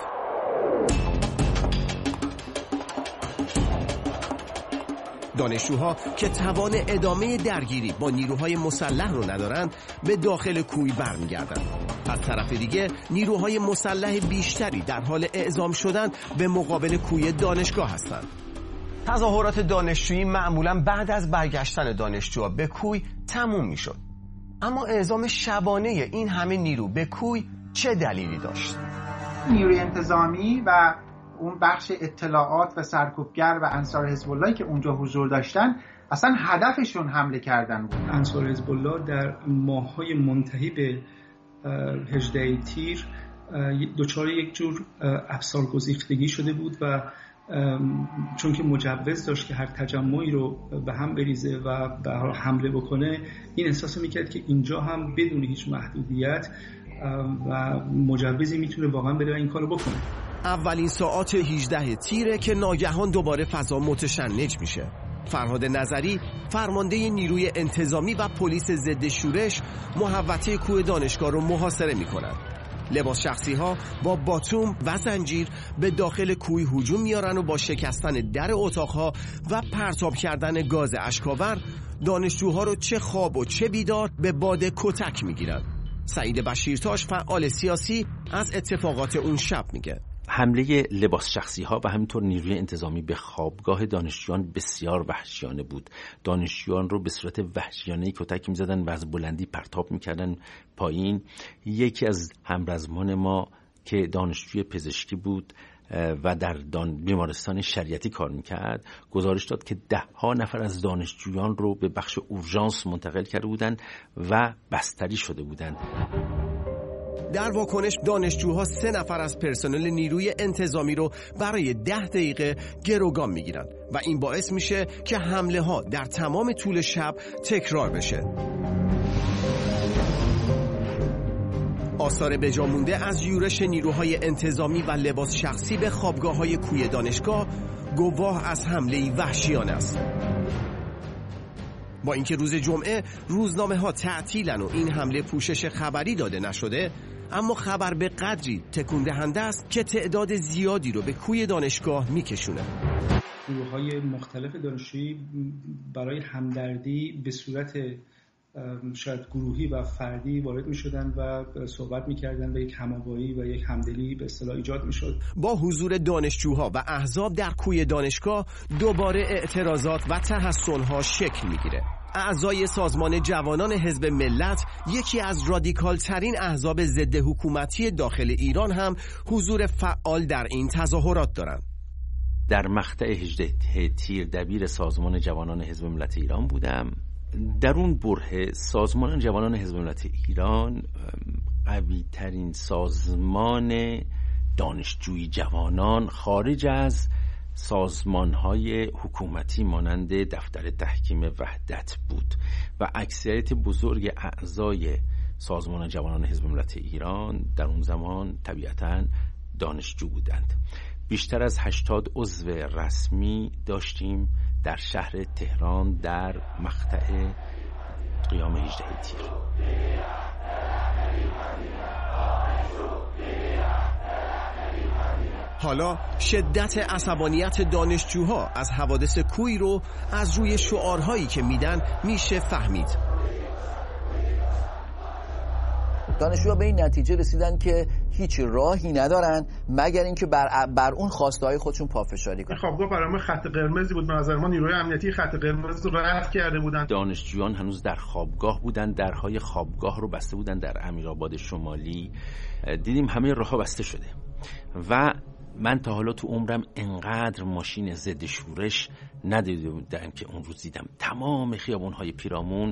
[SPEAKER 7] دانشجوها که توان ادامه درگیری با نیروهای مسلح رو ندارند به داخل کوی برمیگردند. از طرف دیگه نیروهای مسلح بیشتری در حال اعزام شدن به مقابل کوی دانشگاه هستند. تظاهرات دانشجویی معمولاً بعد از برگشتن دانشجوها به کوی تموم میشد. اما اعزام شبانه این همه نیرو به کوی چه دلیلی داشت؟
[SPEAKER 11] نیروی انتظامی و اون بخش اطلاعات و سرکوبگر و انصار حزب الله که اونجا حضور داشتن اصلا هدفشون حمله کردن بود.
[SPEAKER 12] انصار حزب الله در ماه‌های منتهی به 18 تیر دچار یک جور افسار گسیختگی شده بود و چون که مجوز داشت که هر تجمعی رو به هم بریزه و به حمله بکنه، این احساس میکرد که اینجا هم بدون هیچ محدودیت و مجوزی میتونه واقعا بره این کارو بکنه.
[SPEAKER 7] اولین ساعات 18 تیره که ناگهان دوباره فضا متشنج میشه. فرهاد نظری فرمانده نیروی انتظامی و پلیس ضد شورش محوطه کوه دانشگاه رو محاصره میکنن. لباس شخصی ها با باتوم و زنجیر به داخل کوه هجوم میارن و با شکستن در اتاقها و پرتاب کردن گاز اشکاور دانشجوها رو چه خواب و چه بیدار به باد کتک میگیرن. سعید بشیرتاش فعال سیاسی از اتفاقات اون شب میگه.
[SPEAKER 13] حمله لباس شخصی ها و همینطور نیروی انتظامی به خوابگاه دانشجویان بسیار وحشیانه بود. دانشجویان رو به صورت وحشیانه کتک می‌زدن و از بلندی پرتاب می‌کردن پایین. یکی از همرزمان ما که دانشجوی پزشکی بود و در بیمارستان شریعتی کار میکرد گزارش داد که 10 نفر از دانشجویان رو به بخش اورژانس منتقل کرده بودند و بستری شده بودند.
[SPEAKER 7] در واکنش دانشجوها 3 نفر از پرسنل نیروی انتظامی رو برای 10 دقیقه گروگان میگیرن و این باعث میشه که حمله ها در تمام طول شب تکرار بشه. آثار بجا مونده از یورش نیروهای انتظامی و لباس شخصی به خوابگاه‌های کوی دانشگاه گواه از حمله‌ای وحشیانه است. با اینکه روز جمعه روزنامه‌ها تعطیلن و این حمله پوشش خبری داده نشده، اما خبر به قدری تکون دهنده است که تعداد زیادی رو به کوی دانشگاه میکشونه.
[SPEAKER 12] گروه‌های مختلف دانشجویی برای همدردی به صورت شاید گروهی و فردی وارد می‌شدن و صحبت می‌کردن و یک هماهنگی و یک همدلی به اصطلاح ایجاد می‌شد.
[SPEAKER 7] با حضور دانشجوها و احزاب در کوی دانشگاه دوباره اعتراضات و تحصن‌ها شکل می‌گیره. اعضای سازمان جوانان حزب ملت، یکی از رادیکال ترین احزاب ضد حکومتی داخل ایران، هم حضور فعال در این تظاهرات دارند.
[SPEAKER 13] در مقطع 18 تیر دبیر سازمان جوانان حزب ملت ایران بودم. در اون بره سازمان جوانان حزب ملت ایران قوی ترین سازمان دانشجویی جوانان خارج از سازمان‌های حکومتی مانند دفتر تحکیم وحدت بود و اکثریت بزرگ اعضای سازمان جوانان حزب ملت ایران در اون زمان طبیعتاً دانشجو بودند. بیشتر از 80 عضو رسمی داشتیم در شهر تهران در مقطع قیام 18 تیر.
[SPEAKER 7] حالا شدت عصبانیت دانشجوها از حوادث کوی رو از روی شعارهایی که میدن میشه فهمید.
[SPEAKER 9] دانشجوها به این نتیجه رسیدن که هیچ راهی ندارن مگر اینکه بر اون خواسته‌های خودشون پافشاری کنن.
[SPEAKER 10] خوابگاه برای ما خط قرمزی بود. به نظر ما نیروی امنیتی خط قرمز رو رد کرده بودن.
[SPEAKER 13] دانشجویان هنوز در خوابگاه بودن، درهای خوابگاه رو بسته بودن در امیرآباد شمالی. دیدیم همه راه‌ها بسته شده و من تا حالا تو عمرم انقدر ماشین ضد شورش ندیده بودم که اون روز دیدم. تمام خیابون‌های پیرامون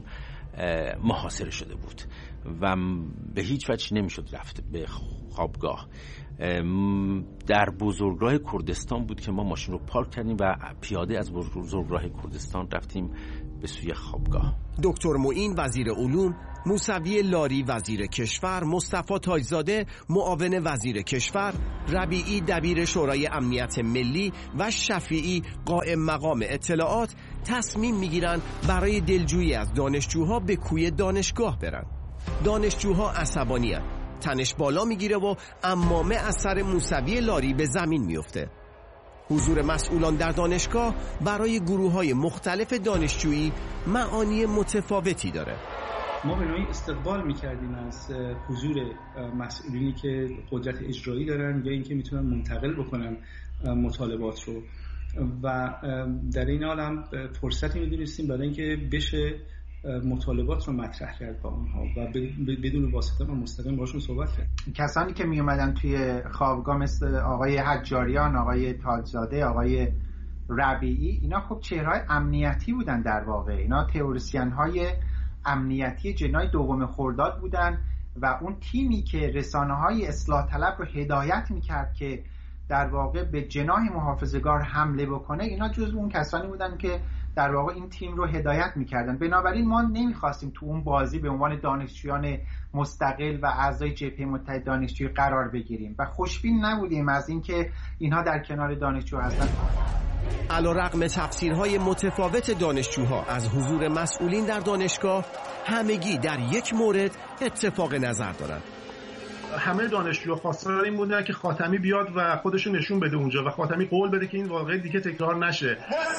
[SPEAKER 13] محاصره شده بود و به هیچ وجه نمیشد رفت به خوابگاه. در بزرگراه کردستان بود که ما ماشین رو پارک کردیم و پیاده از بزرگراه کردستان رفتیم به سوی خوابگاه.
[SPEAKER 7] دکتر معین وزیر علوم، موسوی لاری وزیر کشور، مصطفی تاجزاده معاون وزیر کشور، ربیعی دبیر شورای امنیت ملی و شفیعی قائم مقام اطلاعات تصمیم میگیرن برای دلجویی از دانشجوها به کوی دانشگاه برن. دانشجوها عصبانی هستند. تنش بالا میگیره و عمامه از سر موسوی لاری به زمین میفته. حضور مسئولان در دانشگاه برای گروه‌های مختلف دانشجویی معانی متفاوتی داره.
[SPEAKER 12] ما به نوعی استقبال میکردیم از حضور مسئولینی که قدرت اجرایی دارن یا اینکه میتونن منتقل بکنن مطالبات رو و در این حال هم فرصتی میدونستیم برای اینکه بشه مطالبات رو مطرح کرد با اونها و بدون واسطه و مستقیم باشون صحبت کرد.
[SPEAKER 11] کسانی که می اومدن توی خوابگاه مثل آقای حجاریان، آقای تاجزاده، آقای ربیعی، اینا خب چهرهای امنیتی بودن. در واقع اینا تئوریسین های امنیتی جنای دوم خرداد بودن و اون تیمی که رسانه‌های اصلاح طلب رو هدایت میکرد که در واقع به جناح محافظه‌گار حمله بکنه، اینا جزو اون کسانی بودن که در واقع این تیم رو هدایت میکردن. بنابراین ما نمیخواستیم تو اون بازی به عنوان دانشجویان مستقل و اعضای جبهه متحد دانشجویی قرار بگیریم و خوشبین نبودیم از اینکه اینها در کنار دانشجو هستن.
[SPEAKER 7] علیرغم تفسیرهای متفاوت دانشجوها از حضور مسئولین در دانشگاه، همگی در یک مورد اتفاق نظر دارند.
[SPEAKER 10] همه دانشجوها خواستار این بودن که خاتمی بیاد و خودشو نشون بده اونجا و خاتمی قول بده که این واقعه دیگه تکرار نشه.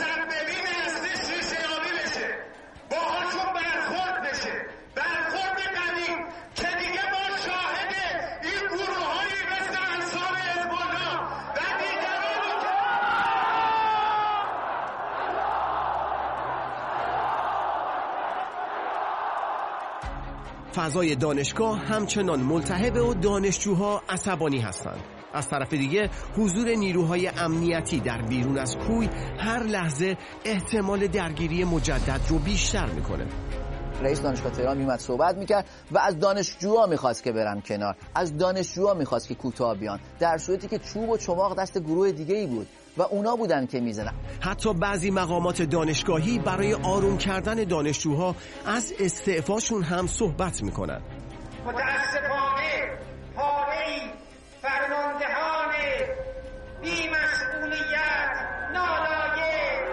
[SPEAKER 7] فضای دانشگاه همچنان ملتهب و دانشجوها عصبانی هستند. از طرف دیگه حضور نیروهای امنیتی در بیرون از کوی هر لحظه احتمال درگیری مجدد رو بیشتر میکنه.
[SPEAKER 9] رئیس دانشگاه تهران میومد صحبت میکرد و از دانشجوها میخواست که برن کنار، از دانشجوها میخواست که کوتاه بیان، در صورتی که چوب و چماق دست گروه دیگه ای بود و اونا بودن که میزنن.
[SPEAKER 7] حتی بعضی مقامات دانشگاهی برای آروم کردن دانشجوها از استعفاشون هم صحبت میکنن.
[SPEAKER 8] متاسفانه پاره‌ای فرماندهان بی‌مسئولیت، نالایق،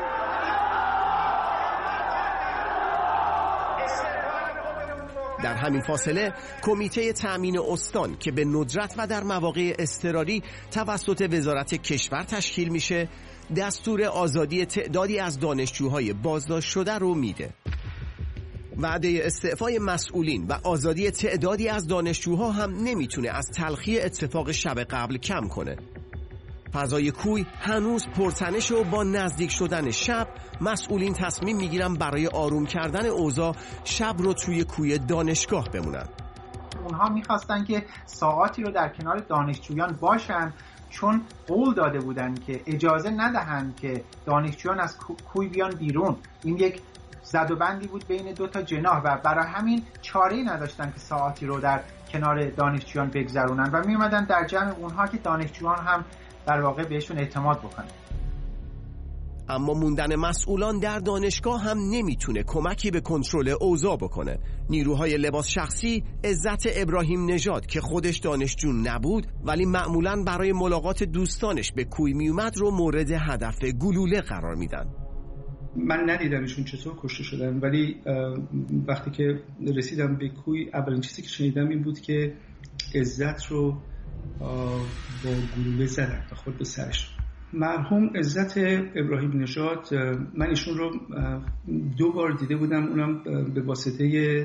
[SPEAKER 7] در همین فاصله کمیته تأمین استان که به ندرت و در مواقع اضطراری توسط وزارت کشور تشکیل میشه، دستور آزادی تعدادی از دانشجوهای بازداشت شده رو میده. وعده استعفای مسئولین و آزادی تعدادی از دانشجوها هم نمیتونه از تلخی اتفاق شب قبل کم کنه. فضای کوی هنوز پرتنش و با نزدیک شدن شب مسئولین تصمیم میگیرن برای آروم کردن اوضاع شب رو توی کوی دانشگاه بمونن.
[SPEAKER 11] اونها میخواستن که ساعاتی رو در کنار دانشجویان باشن، چون قول داده بودن که اجازه ندهند که دانشجویان از کوی بیان بیرون. این یک زد و بندی بود بین دو تا جناح و برای همین چاره‌ای نداشتن که ساعاتی رو در کنار دانشجویان بگذرونن و میومدن در جمع اونها که دانشجویان هم در واقع بهشون اعتماد بکنن.
[SPEAKER 7] اما موندن مسئولان در دانشگاه هم نمیتونه کمکی به کنترل اوضاع بکنه. نیروهای لباس شخصی عزت ابراهیم نژاد که خودش دانشجو نبود ولی معمولاً برای ملاقات دوستانش به کوی میومد رو مورد هدف گلوله قرار میدن.
[SPEAKER 12] من ندیدمشون چطور کشته شدن، ولی وقتی که رسیدم به کوی اولین چیزی که شنیدم این بود که عزت رو با گلوله زدن و خود به سرش. مرحوم عزت ابراهیم نژاد، من ایشون رو 2 بار دیده بودم، اونم به واسطه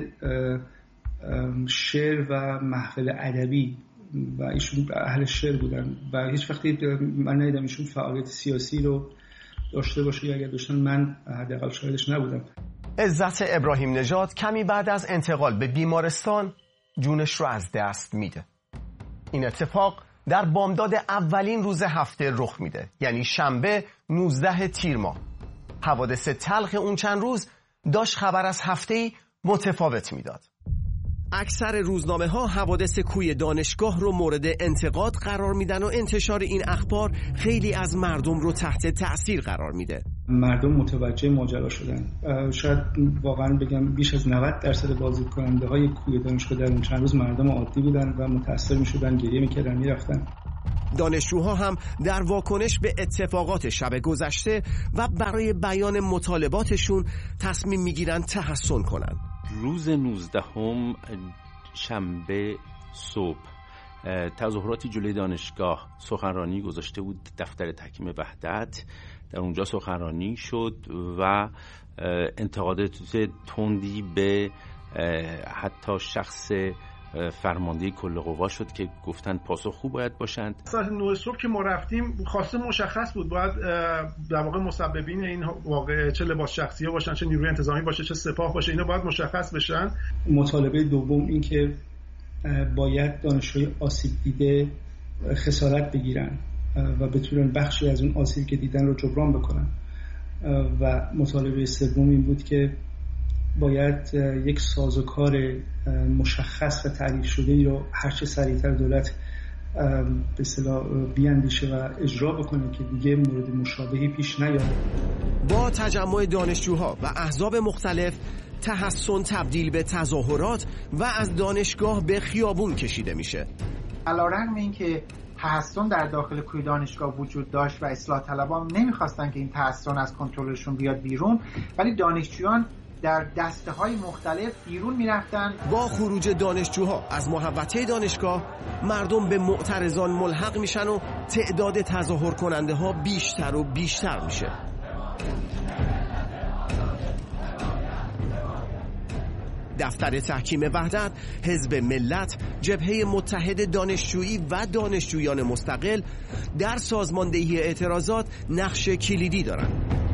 [SPEAKER 12] شعر و محفل ادبی و ایشون اهل شعر بودن و هیچ وقتی من ندیدم ایشون فعالیت سیاسی رو داشته باشه یا اگر داشتن من حداقل شاهدش نبودم.
[SPEAKER 7] عزت ابراهیم نژاد کمی بعد از انتقال به بیمارستان جونش رو از دست میده. این اتفاق در بامداد اولین روز هفته رخ میده، یعنی شنبه 19 تیر ماه. حوادث تلخ اون چند روز داشت خبر از هفته‌ای متفاوت میداد. اکثر روزنامه ها حوادث کوی دانشگاه رو مورد انتقاد قرار میدن و انتشار این اخبار خیلی از مردم رو تحت تأثیر قرار میده.
[SPEAKER 12] مردم متوجه ماجرا شدن. شاید واقعا بگم بیش از 90% بازدید کننده های کوی دانشگاه در اون چند روز مردم عادی بودن و متأثر میشدن، گریه میکردن، میرفتن.
[SPEAKER 7] دانشجوها هم در واکنش به اتفاقات شب گذشته و برای بیان مطالباتشون تصمیم میگیرن تحسن کنن.
[SPEAKER 13] روز 19 شنبه صبح تظاهراتی جلوی دانشگاه سخنرانی گذاشته بود دفتر تحکیم وحدت. در اونجا سخنرانی شد و انتقادات تندی به حتی شخص فرمانده کل قوا شد که گفتن پاسخگو باید باشند.
[SPEAKER 10] ساعت 9 صبح که ما رفتیم خواسته مشخص بود باید در واقع مسببین این واقعه چه لباس شخصیه باشن، چه نیروی انتظامی باشه، چه سپاه باشه، اینا باید مشخص بشن.
[SPEAKER 12] مطالبه دوم این که باید دانشجوی آسیب دیده خسارت بگیرن و بتونن بخشی از اون آسیب که دیدن رو جبران بکنن. و مطالبه سوم این بود که باید یک سازوکار مشخص و تعریف شده ای رو هرچه سریعتر دولت به اصطلاح بیاندیشه و اجرا بکنه که دیگه مورد مشابهی پیش نیاد.
[SPEAKER 7] با تجمع دانشجوها و احزاب مختلف تحسن تبدیل به تظاهرات و از دانشگاه به خیابون کشیده میشه.
[SPEAKER 11] علیرغم اینکه تحسن در داخل کوی دانشگاه وجود داشت و اصلاح طلبان نمیخواستن که این تحسن از کنترلشون بیاد بیرون، ولی دانشجویان در دسته‌های مختلف بیرون میرفتن.
[SPEAKER 7] با خروج دانشجوها از محوطه دانشگاه مردم به معترضان ملحق میشن و تعداد تظاهر کننده ها بیشتر و بیشتر میشه. دفتر تحکیم وحدت، حزب ملت، جبهه متحد دانشجویی و دانشجویان مستقل در سازماندهی اعتراضات نقش کلیدی دارند.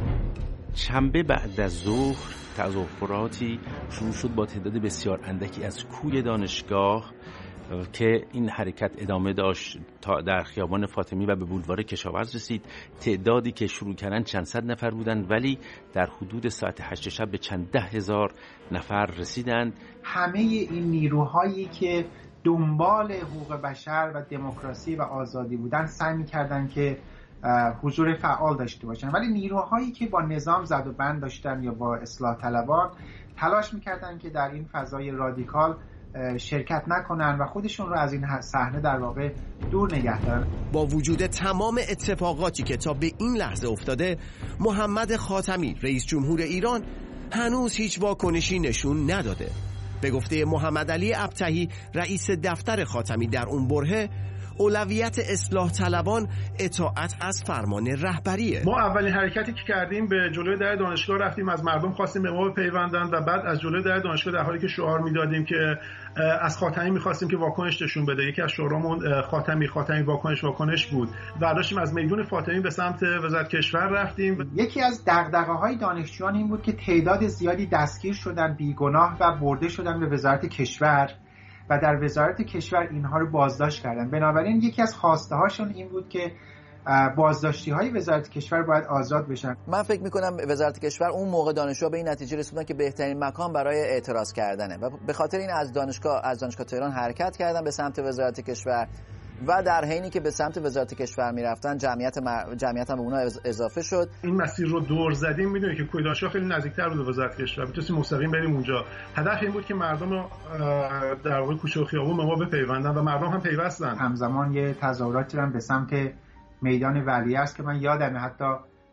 [SPEAKER 13] شنبه بعد از ظهر تظاهراتی شروع شد با تعداد بسیار اندکی از کوی دانشگاه که این حرکت ادامه داشت تا در خیابان فاطمی و به بولوار کشاورز رسید. تعدادی که شروع کردن چند صد نفر بودند ولی در حدود ساعت 8 شب به چند 10,000 نفر رسیدند.
[SPEAKER 11] همه این نیروهایی که دنبال حقوق بشر و دموکراسی و آزادی بودن سعی می‌کردند که حضور فعال داشته باشن، ولی نیروهایی که با نظام زد و بند داشتن یا با اصلاح طلبان تلاش می‌کردن که در این فضای رادیکال شرکت نکنن و خودشون رو از این صحنه در واقع دور نگه دارن.
[SPEAKER 7] با وجود تمام اتفاقاتی که تا به این لحظه افتاده، محمد خاتمی رئیس جمهور ایران هنوز هیچ واکنشی نشون نداده. به گفته محمد علی ابطحی رئیس دفتر خاتمی در اون برهه، اولویت اصلاح طلبان اطاعت از فرمان رهبریه.
[SPEAKER 10] ما اولین حرکتی که کردیم به جلوی در دانشگاه رفتیم، از مردم خواستیم به ما بپیوندن و بعد از جلوی در دانشگاه در حالی که شعار میدادیم که از خاتمی میخواستیم که واکنش نشون بده. یکی از شعارامون خاتمی واکنش بود. برداشتیم از میدون فاطمی به سمت وزارت کشور رفتیم.
[SPEAKER 11] یکی از دغدغه‌های دانشجویان این بود که تعداد زیادی دستگیر شدن بیگناه و برده شدن به وزارت کشور و در وزارت کشور اینها رو بازداشت کردن. بنابراین یکی از خواسته هاشون این بود که بازداشتی های وزارت کشور باید آزاد بشن.
[SPEAKER 9] من فکر میکنم وزارت کشور اون موقع دانشجوها به این نتیجه رسیدن که بهترین مکان برای اعتراض کردنه و به خاطر این از دانشگاه تهران حرکت کردن به سمت وزارت کشور و در حینی که به سمت وزارت کشور میرفتن جمعیت هم به اونها اضافه شد.
[SPEAKER 10] این مسیر رو دور زدیم، میدونید که کوی دانشگاه خیلی نزدیکتر بود به وزارت کشور، میتونستیم مستقیم بریم اونجا. هدف این بود که مردم رو در واقع کوچه و خیابون به ما بپیوندن و مردم هم پیوستن.
[SPEAKER 11] همزمان یه تظاهراتی هم به سمت میدان ولیعصر که من یادمه حتی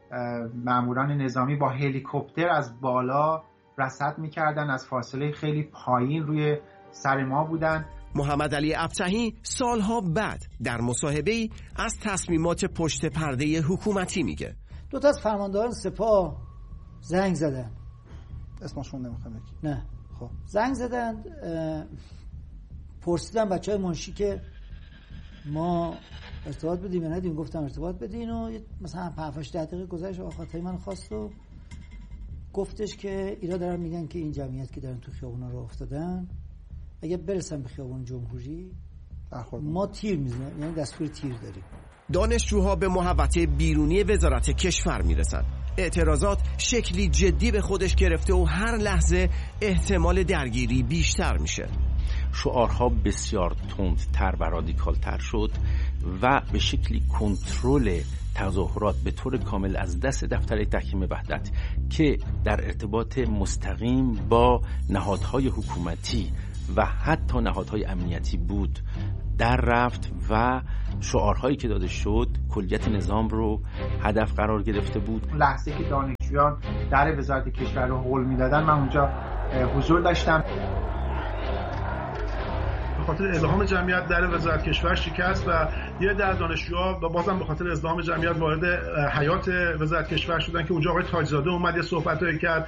[SPEAKER 11] ماموران نظامی با هلیکوپتر از بالا رصد میکردن، از فاصله خیلی پایین روی سر ما بودن.
[SPEAKER 7] محمد علی ابطحی سالها بعد در مصاحبه‌ای از تصمیمات پشت پرده حکومتی میگه.
[SPEAKER 14] دو تا از فرماندهان سپاه زنگ زدن، اسمشون نمیخوام بگم، نه خب زنگ زدن، پرسیدن بچهای منشی که ما ارتباط بدیم یا ندیم. گفتم ارتباط بدین و مثلا 5-8 دقیقه گذشت و خاطری من خواست و گفتش که اینا دارن میگن که این جمعیت که دارن تو خیابونا رو افتادن اگه برسن به خیابان جمهوری ما تیر میزنیم، یعنی دستور تیر داریم.
[SPEAKER 7] دانشجوها به محوطه بیرونی وزارت کشور میرسن. اعتراضات شکلی جدی به خودش گرفته و هر لحظه احتمال درگیری بیشتر میشه.
[SPEAKER 13] شعارها بسیار تندتر و رادیکالتر شد و به شکلی کنترل تظاهرات به طور کامل از دست دفتر تحکیم وحدت که در ارتباط مستقیم با نهادهای حکومتی و حتی نهادهای امنیتی بود در رفت و شعارهایی که داده شد کلیت نظام رو هدف قرار گرفته بود.
[SPEAKER 11] لحظه که دانشجویان در وزارت کشور رو هول میدادن من اونجا حضور داشتم.
[SPEAKER 10] به خاطر ازدحام جمعیت در وزارت کشور شکست و یه در دانشجوها و بازم به خاطر ازدحام جمعیت وارد حیات وزارت کشور شدن که اونجا آقای تاجزاده اومد یه صحبتایی کرد.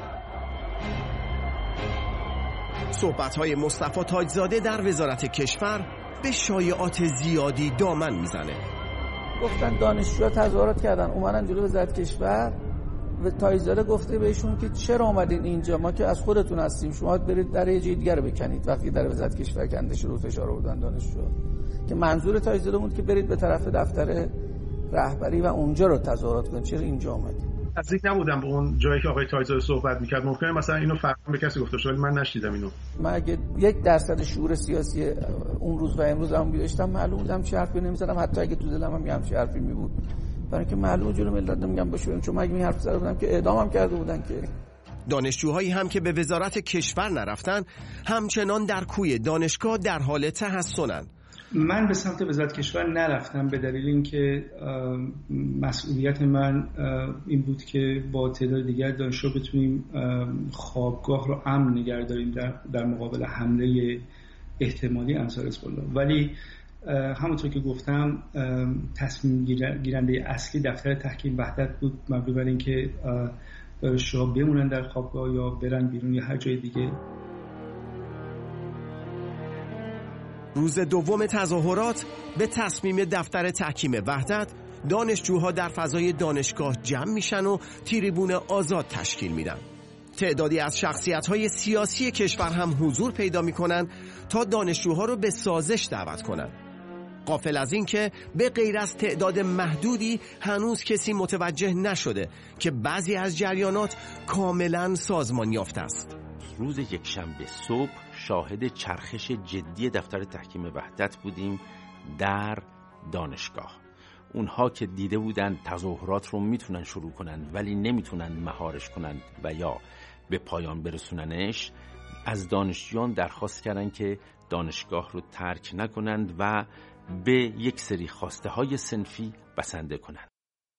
[SPEAKER 7] صحبت‌های مصطفی تاجزاده در وزارت کشور به شایعات زیادی دامن میزنه.
[SPEAKER 15] گفتن دانشجوها تظاهرات کردن اومدن جلوی وزارت کشور و تاجزاده گفته بهشون که چرا اومدین اینجا، ما که از خودتون هستیم، شما برید در یه جای دیگه رو بکنید. وقتی در وزارت کشور کنده شد فشار آوردن دانشجوها که منظور تاجزاده بود که برید به طرف دفتر رهبری و اونجا رو تظاهرات کنید، چرا اینجا اومدید؟
[SPEAKER 10] نزدیک نبودم به اون جایی که آقای تاجزاده صحبت میکرد. ممکنه مثلا اینو فرام به کسی گفته شد ولی من نشنیدم اینو.
[SPEAKER 15] من اگه 1% شعور سیاسی اون روز و امروز هم داشتم معلوم بودم چه حرفی نمیزدم، حتی اگه تو دلم هم یه همچین حرفی می بود، برای اینکه معلومه جلو ملت نمیگم باشون، چون من این حرف زده بودم که اعدامم کرده بودن. که
[SPEAKER 7] دانشجوهایی هم که به وزارت کشور نرفتن همچنان در کوی دانشگاه در حال تحصنن.
[SPEAKER 12] من به سمت وزارت کشور نرفتم به دلیل اینکه مسئولیت من این بود که با تعداد دیگر دانشجو بتونیم خوابگاه رو امن نگه داریم در مقابل حمله احتمالی انصار حزب الله. ولی همونطور که گفتم تصمیم گیرنده اصلی دفتر تحکیم وحدت بود، مبنی بر اینکه دانشجوها بمونن در خوابگاه یا برن بیرون یا هر جای دیگه.
[SPEAKER 7] روز دوم تظاهرات به تصمیم دفتر تحکیم وحدت دانشجوها در فضای دانشگاه جمع میشن و تریبون آزاد تشکیل میدن. تعدادی از شخصیت‌های سیاسی کشور هم حضور پیدا میکنن تا دانشجوها رو به سازش دعوت کنن. غافل از این که به غیر از تعداد محدودی هنوز کسی متوجه نشده که بعضی از جریانات کاملا سازمان یافته است.
[SPEAKER 13] روز یکشنبه صبح شاهد چرخش جدی دفتر تحکیم وحدت بودیم در دانشگاه. اونها که دیده بودن تظاهرات رو میتونن شروع کنن ولی نمیتونن مهارش کنن و یا به پایان برسوننش، از دانشجویان درخواست کردن که دانشگاه رو ترک نکنند و به یک سری خواسته های صنفی بسنده کنند.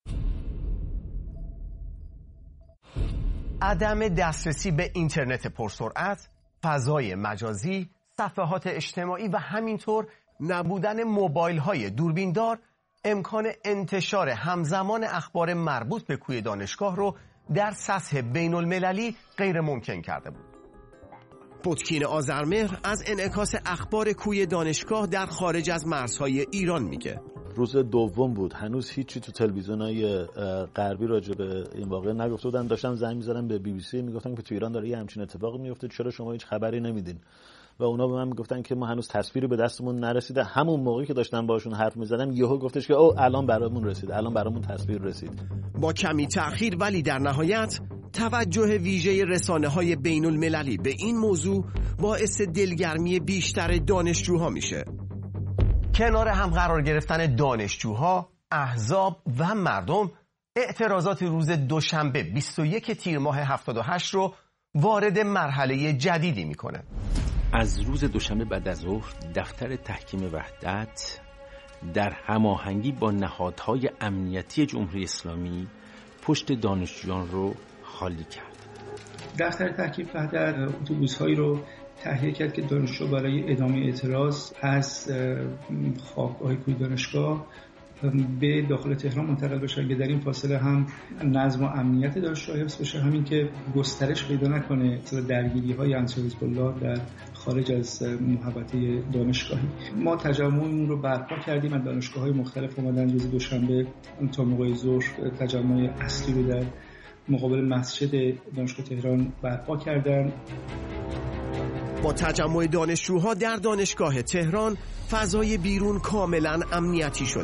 [SPEAKER 7] عدم دسترسی به اینترنت پرسرعت، فضای مجازی، صفحات اجتماعی و همینطور نبودن موبایل های دوربیندار امکان انتشار همزمان اخبار مربوط به کوی دانشگاه رو در سطح بین المللی غیر ممکن کرده بود. پوتکین آذرمهر از انعکاس اخبار کوی دانشگاه در خارج از مرزهای ایران میگه.
[SPEAKER 16] روز دوم بود، هنوز هیچی تو تلویزیونای غربی راجع به این واقعه نگفته بودن. داشتم زنگ می‌زدم به BBC میگفتن که تو ایران داره یه همچین اتفاقی میفته، چرا شما هیچ خبری نمیدین؟ و اونا به من میگفتن که ما هنوز تصویری به دستمون نرسیده. همون موقعی که داشتم باشون حرف می‌زدم یهو گفتش که او الان برامون رسید، الان برامون تصویر رسید.
[SPEAKER 7] با کمی تأخیر ولی در نهایت توجه ویژه رسانه‌های بین‌المللی به این موضوع باعث دلگرمی بیشتر دانشجوها میشه. کنار هم قرار گرفتن دانشجوها، احزاب و مردم، اعتراضات روز دوشنبه 21 تیر ماه 78 رو وارد مرحله جدیدی میکنه.
[SPEAKER 13] از روز دوشنبه بعد از ظهر دفتر تحکیم وحدت در هماهنگی با نهادهای امنیتی جمهوری اسلامی پشت دانشجویان رو خالی کرد.
[SPEAKER 12] دفتر تحکیم وحدت اتوبوس‌هایی رو تهیه کرد که دانشجو برای ادامه اعتراض از خوابگاه کوی دانشگاه به داخل تهران منتقل بشن که در این فاصله هم نظم و امنیت دانشجو حفظ بشه، همین که گسترش پیدا نکنه درگیری‌های انصار حزب الله در خارج از محوطه دانشگاهی. ما تجمعمون رو برپا کردیم، از دانشگاه‌های مختلف اومدن روز دوشنبه تا موقع ظهر تجمع اصلی رو در مقابل مسجد دانشگاه تهران برپا کردن.
[SPEAKER 7] با تجمع دانشجوها در دانشگاه تهران فضای بیرون کاملا امنیتی شده.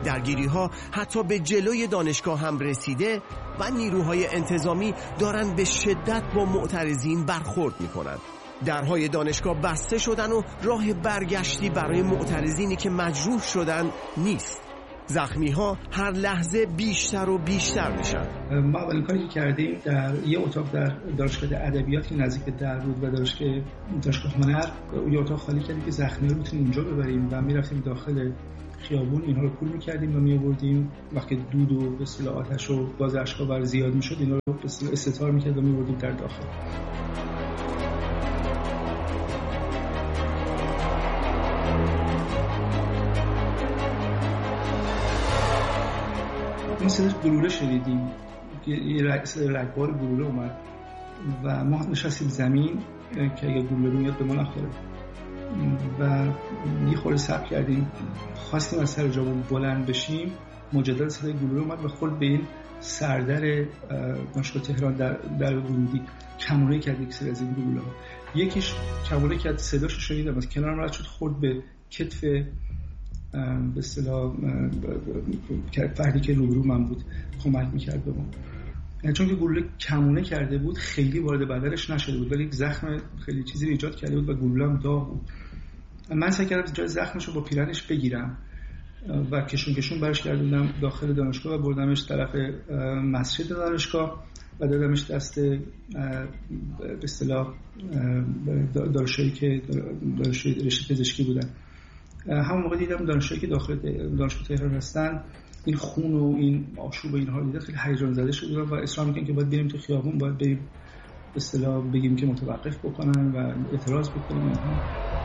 [SPEAKER 7] درگیری‌ها حتی به جلوی دانشگاه هم رسیده و نیروهای انتظامی دارن به شدت با معترضین برخورد میکنن. درهای دانشگاه بسته شدن و راه برگشتی برای معترضینی که مجروح شدن نیست. زخمی‌ها هر لحظه بیشتر و بیشتر میشن.
[SPEAKER 12] ما اولین کاری که کردیم در یه اتاق در دانشگاه ادبیات که نزدیک به در بود و دانشگاه هنر، یه اتاق خالی کردیم که زخمی‌ها رو بتونیم اونجا ببریم و میرفتیم داخل خیابون، اینها رو پول می‌کردیم و می‌آوردیم. وقتی دود و به اصطلاح آتش و گاز اشک‌آور زیاد می‌شد، اینا رو به اصطلاح استتار می‌کرد و می‌آوردیم در داخل. این صدای گلوله شنیدیم که یه صدای رگبار گلوله اومد و ما نشستیم زمین که اگه گلوله میاد به ما نخوره و یه خورده صبر کردیم. خواستیم از سر جامون بلند بشیم، مجدد صدای گلوله اومد و خورد به این سردر دانشگاه تهران در ورودی کمونه کرد. یک سری از این گلوله ها، یکیش کمونه کرد، صداشو شنیدم از کنارم رد شد، خورد به کتف به اصطلاح فردی که روبرو من بود، کمک میکرد به ما. چون که گلوله کمونه کرده بود خیلی وارد بدنش نشده بود، ولی یک زخم خیلی چیزی رو ایجاد کرده بود و گلوله هم داغ بود. من سعی کردم جای زخمش رو با پیرنش بگیرم و کشون برش گردوندم داخل دانشگاه و بردمش طرف مسجد دانشگاه و دادمش دست به اصطلاح دانشجویی که دانشجوی رشته پزشکی بودن. همون موقع دیدم دانشجویی که داخل دانشگاه تهران هستن این خون و این آشوب و اینها رو دیدن، خیلی هیجان زده شدن و اصرار میکنن که باید بریم تو خیابون، باید بریم به اصطلاح بگیم که متوقف بکنن و اعتراض بکنن.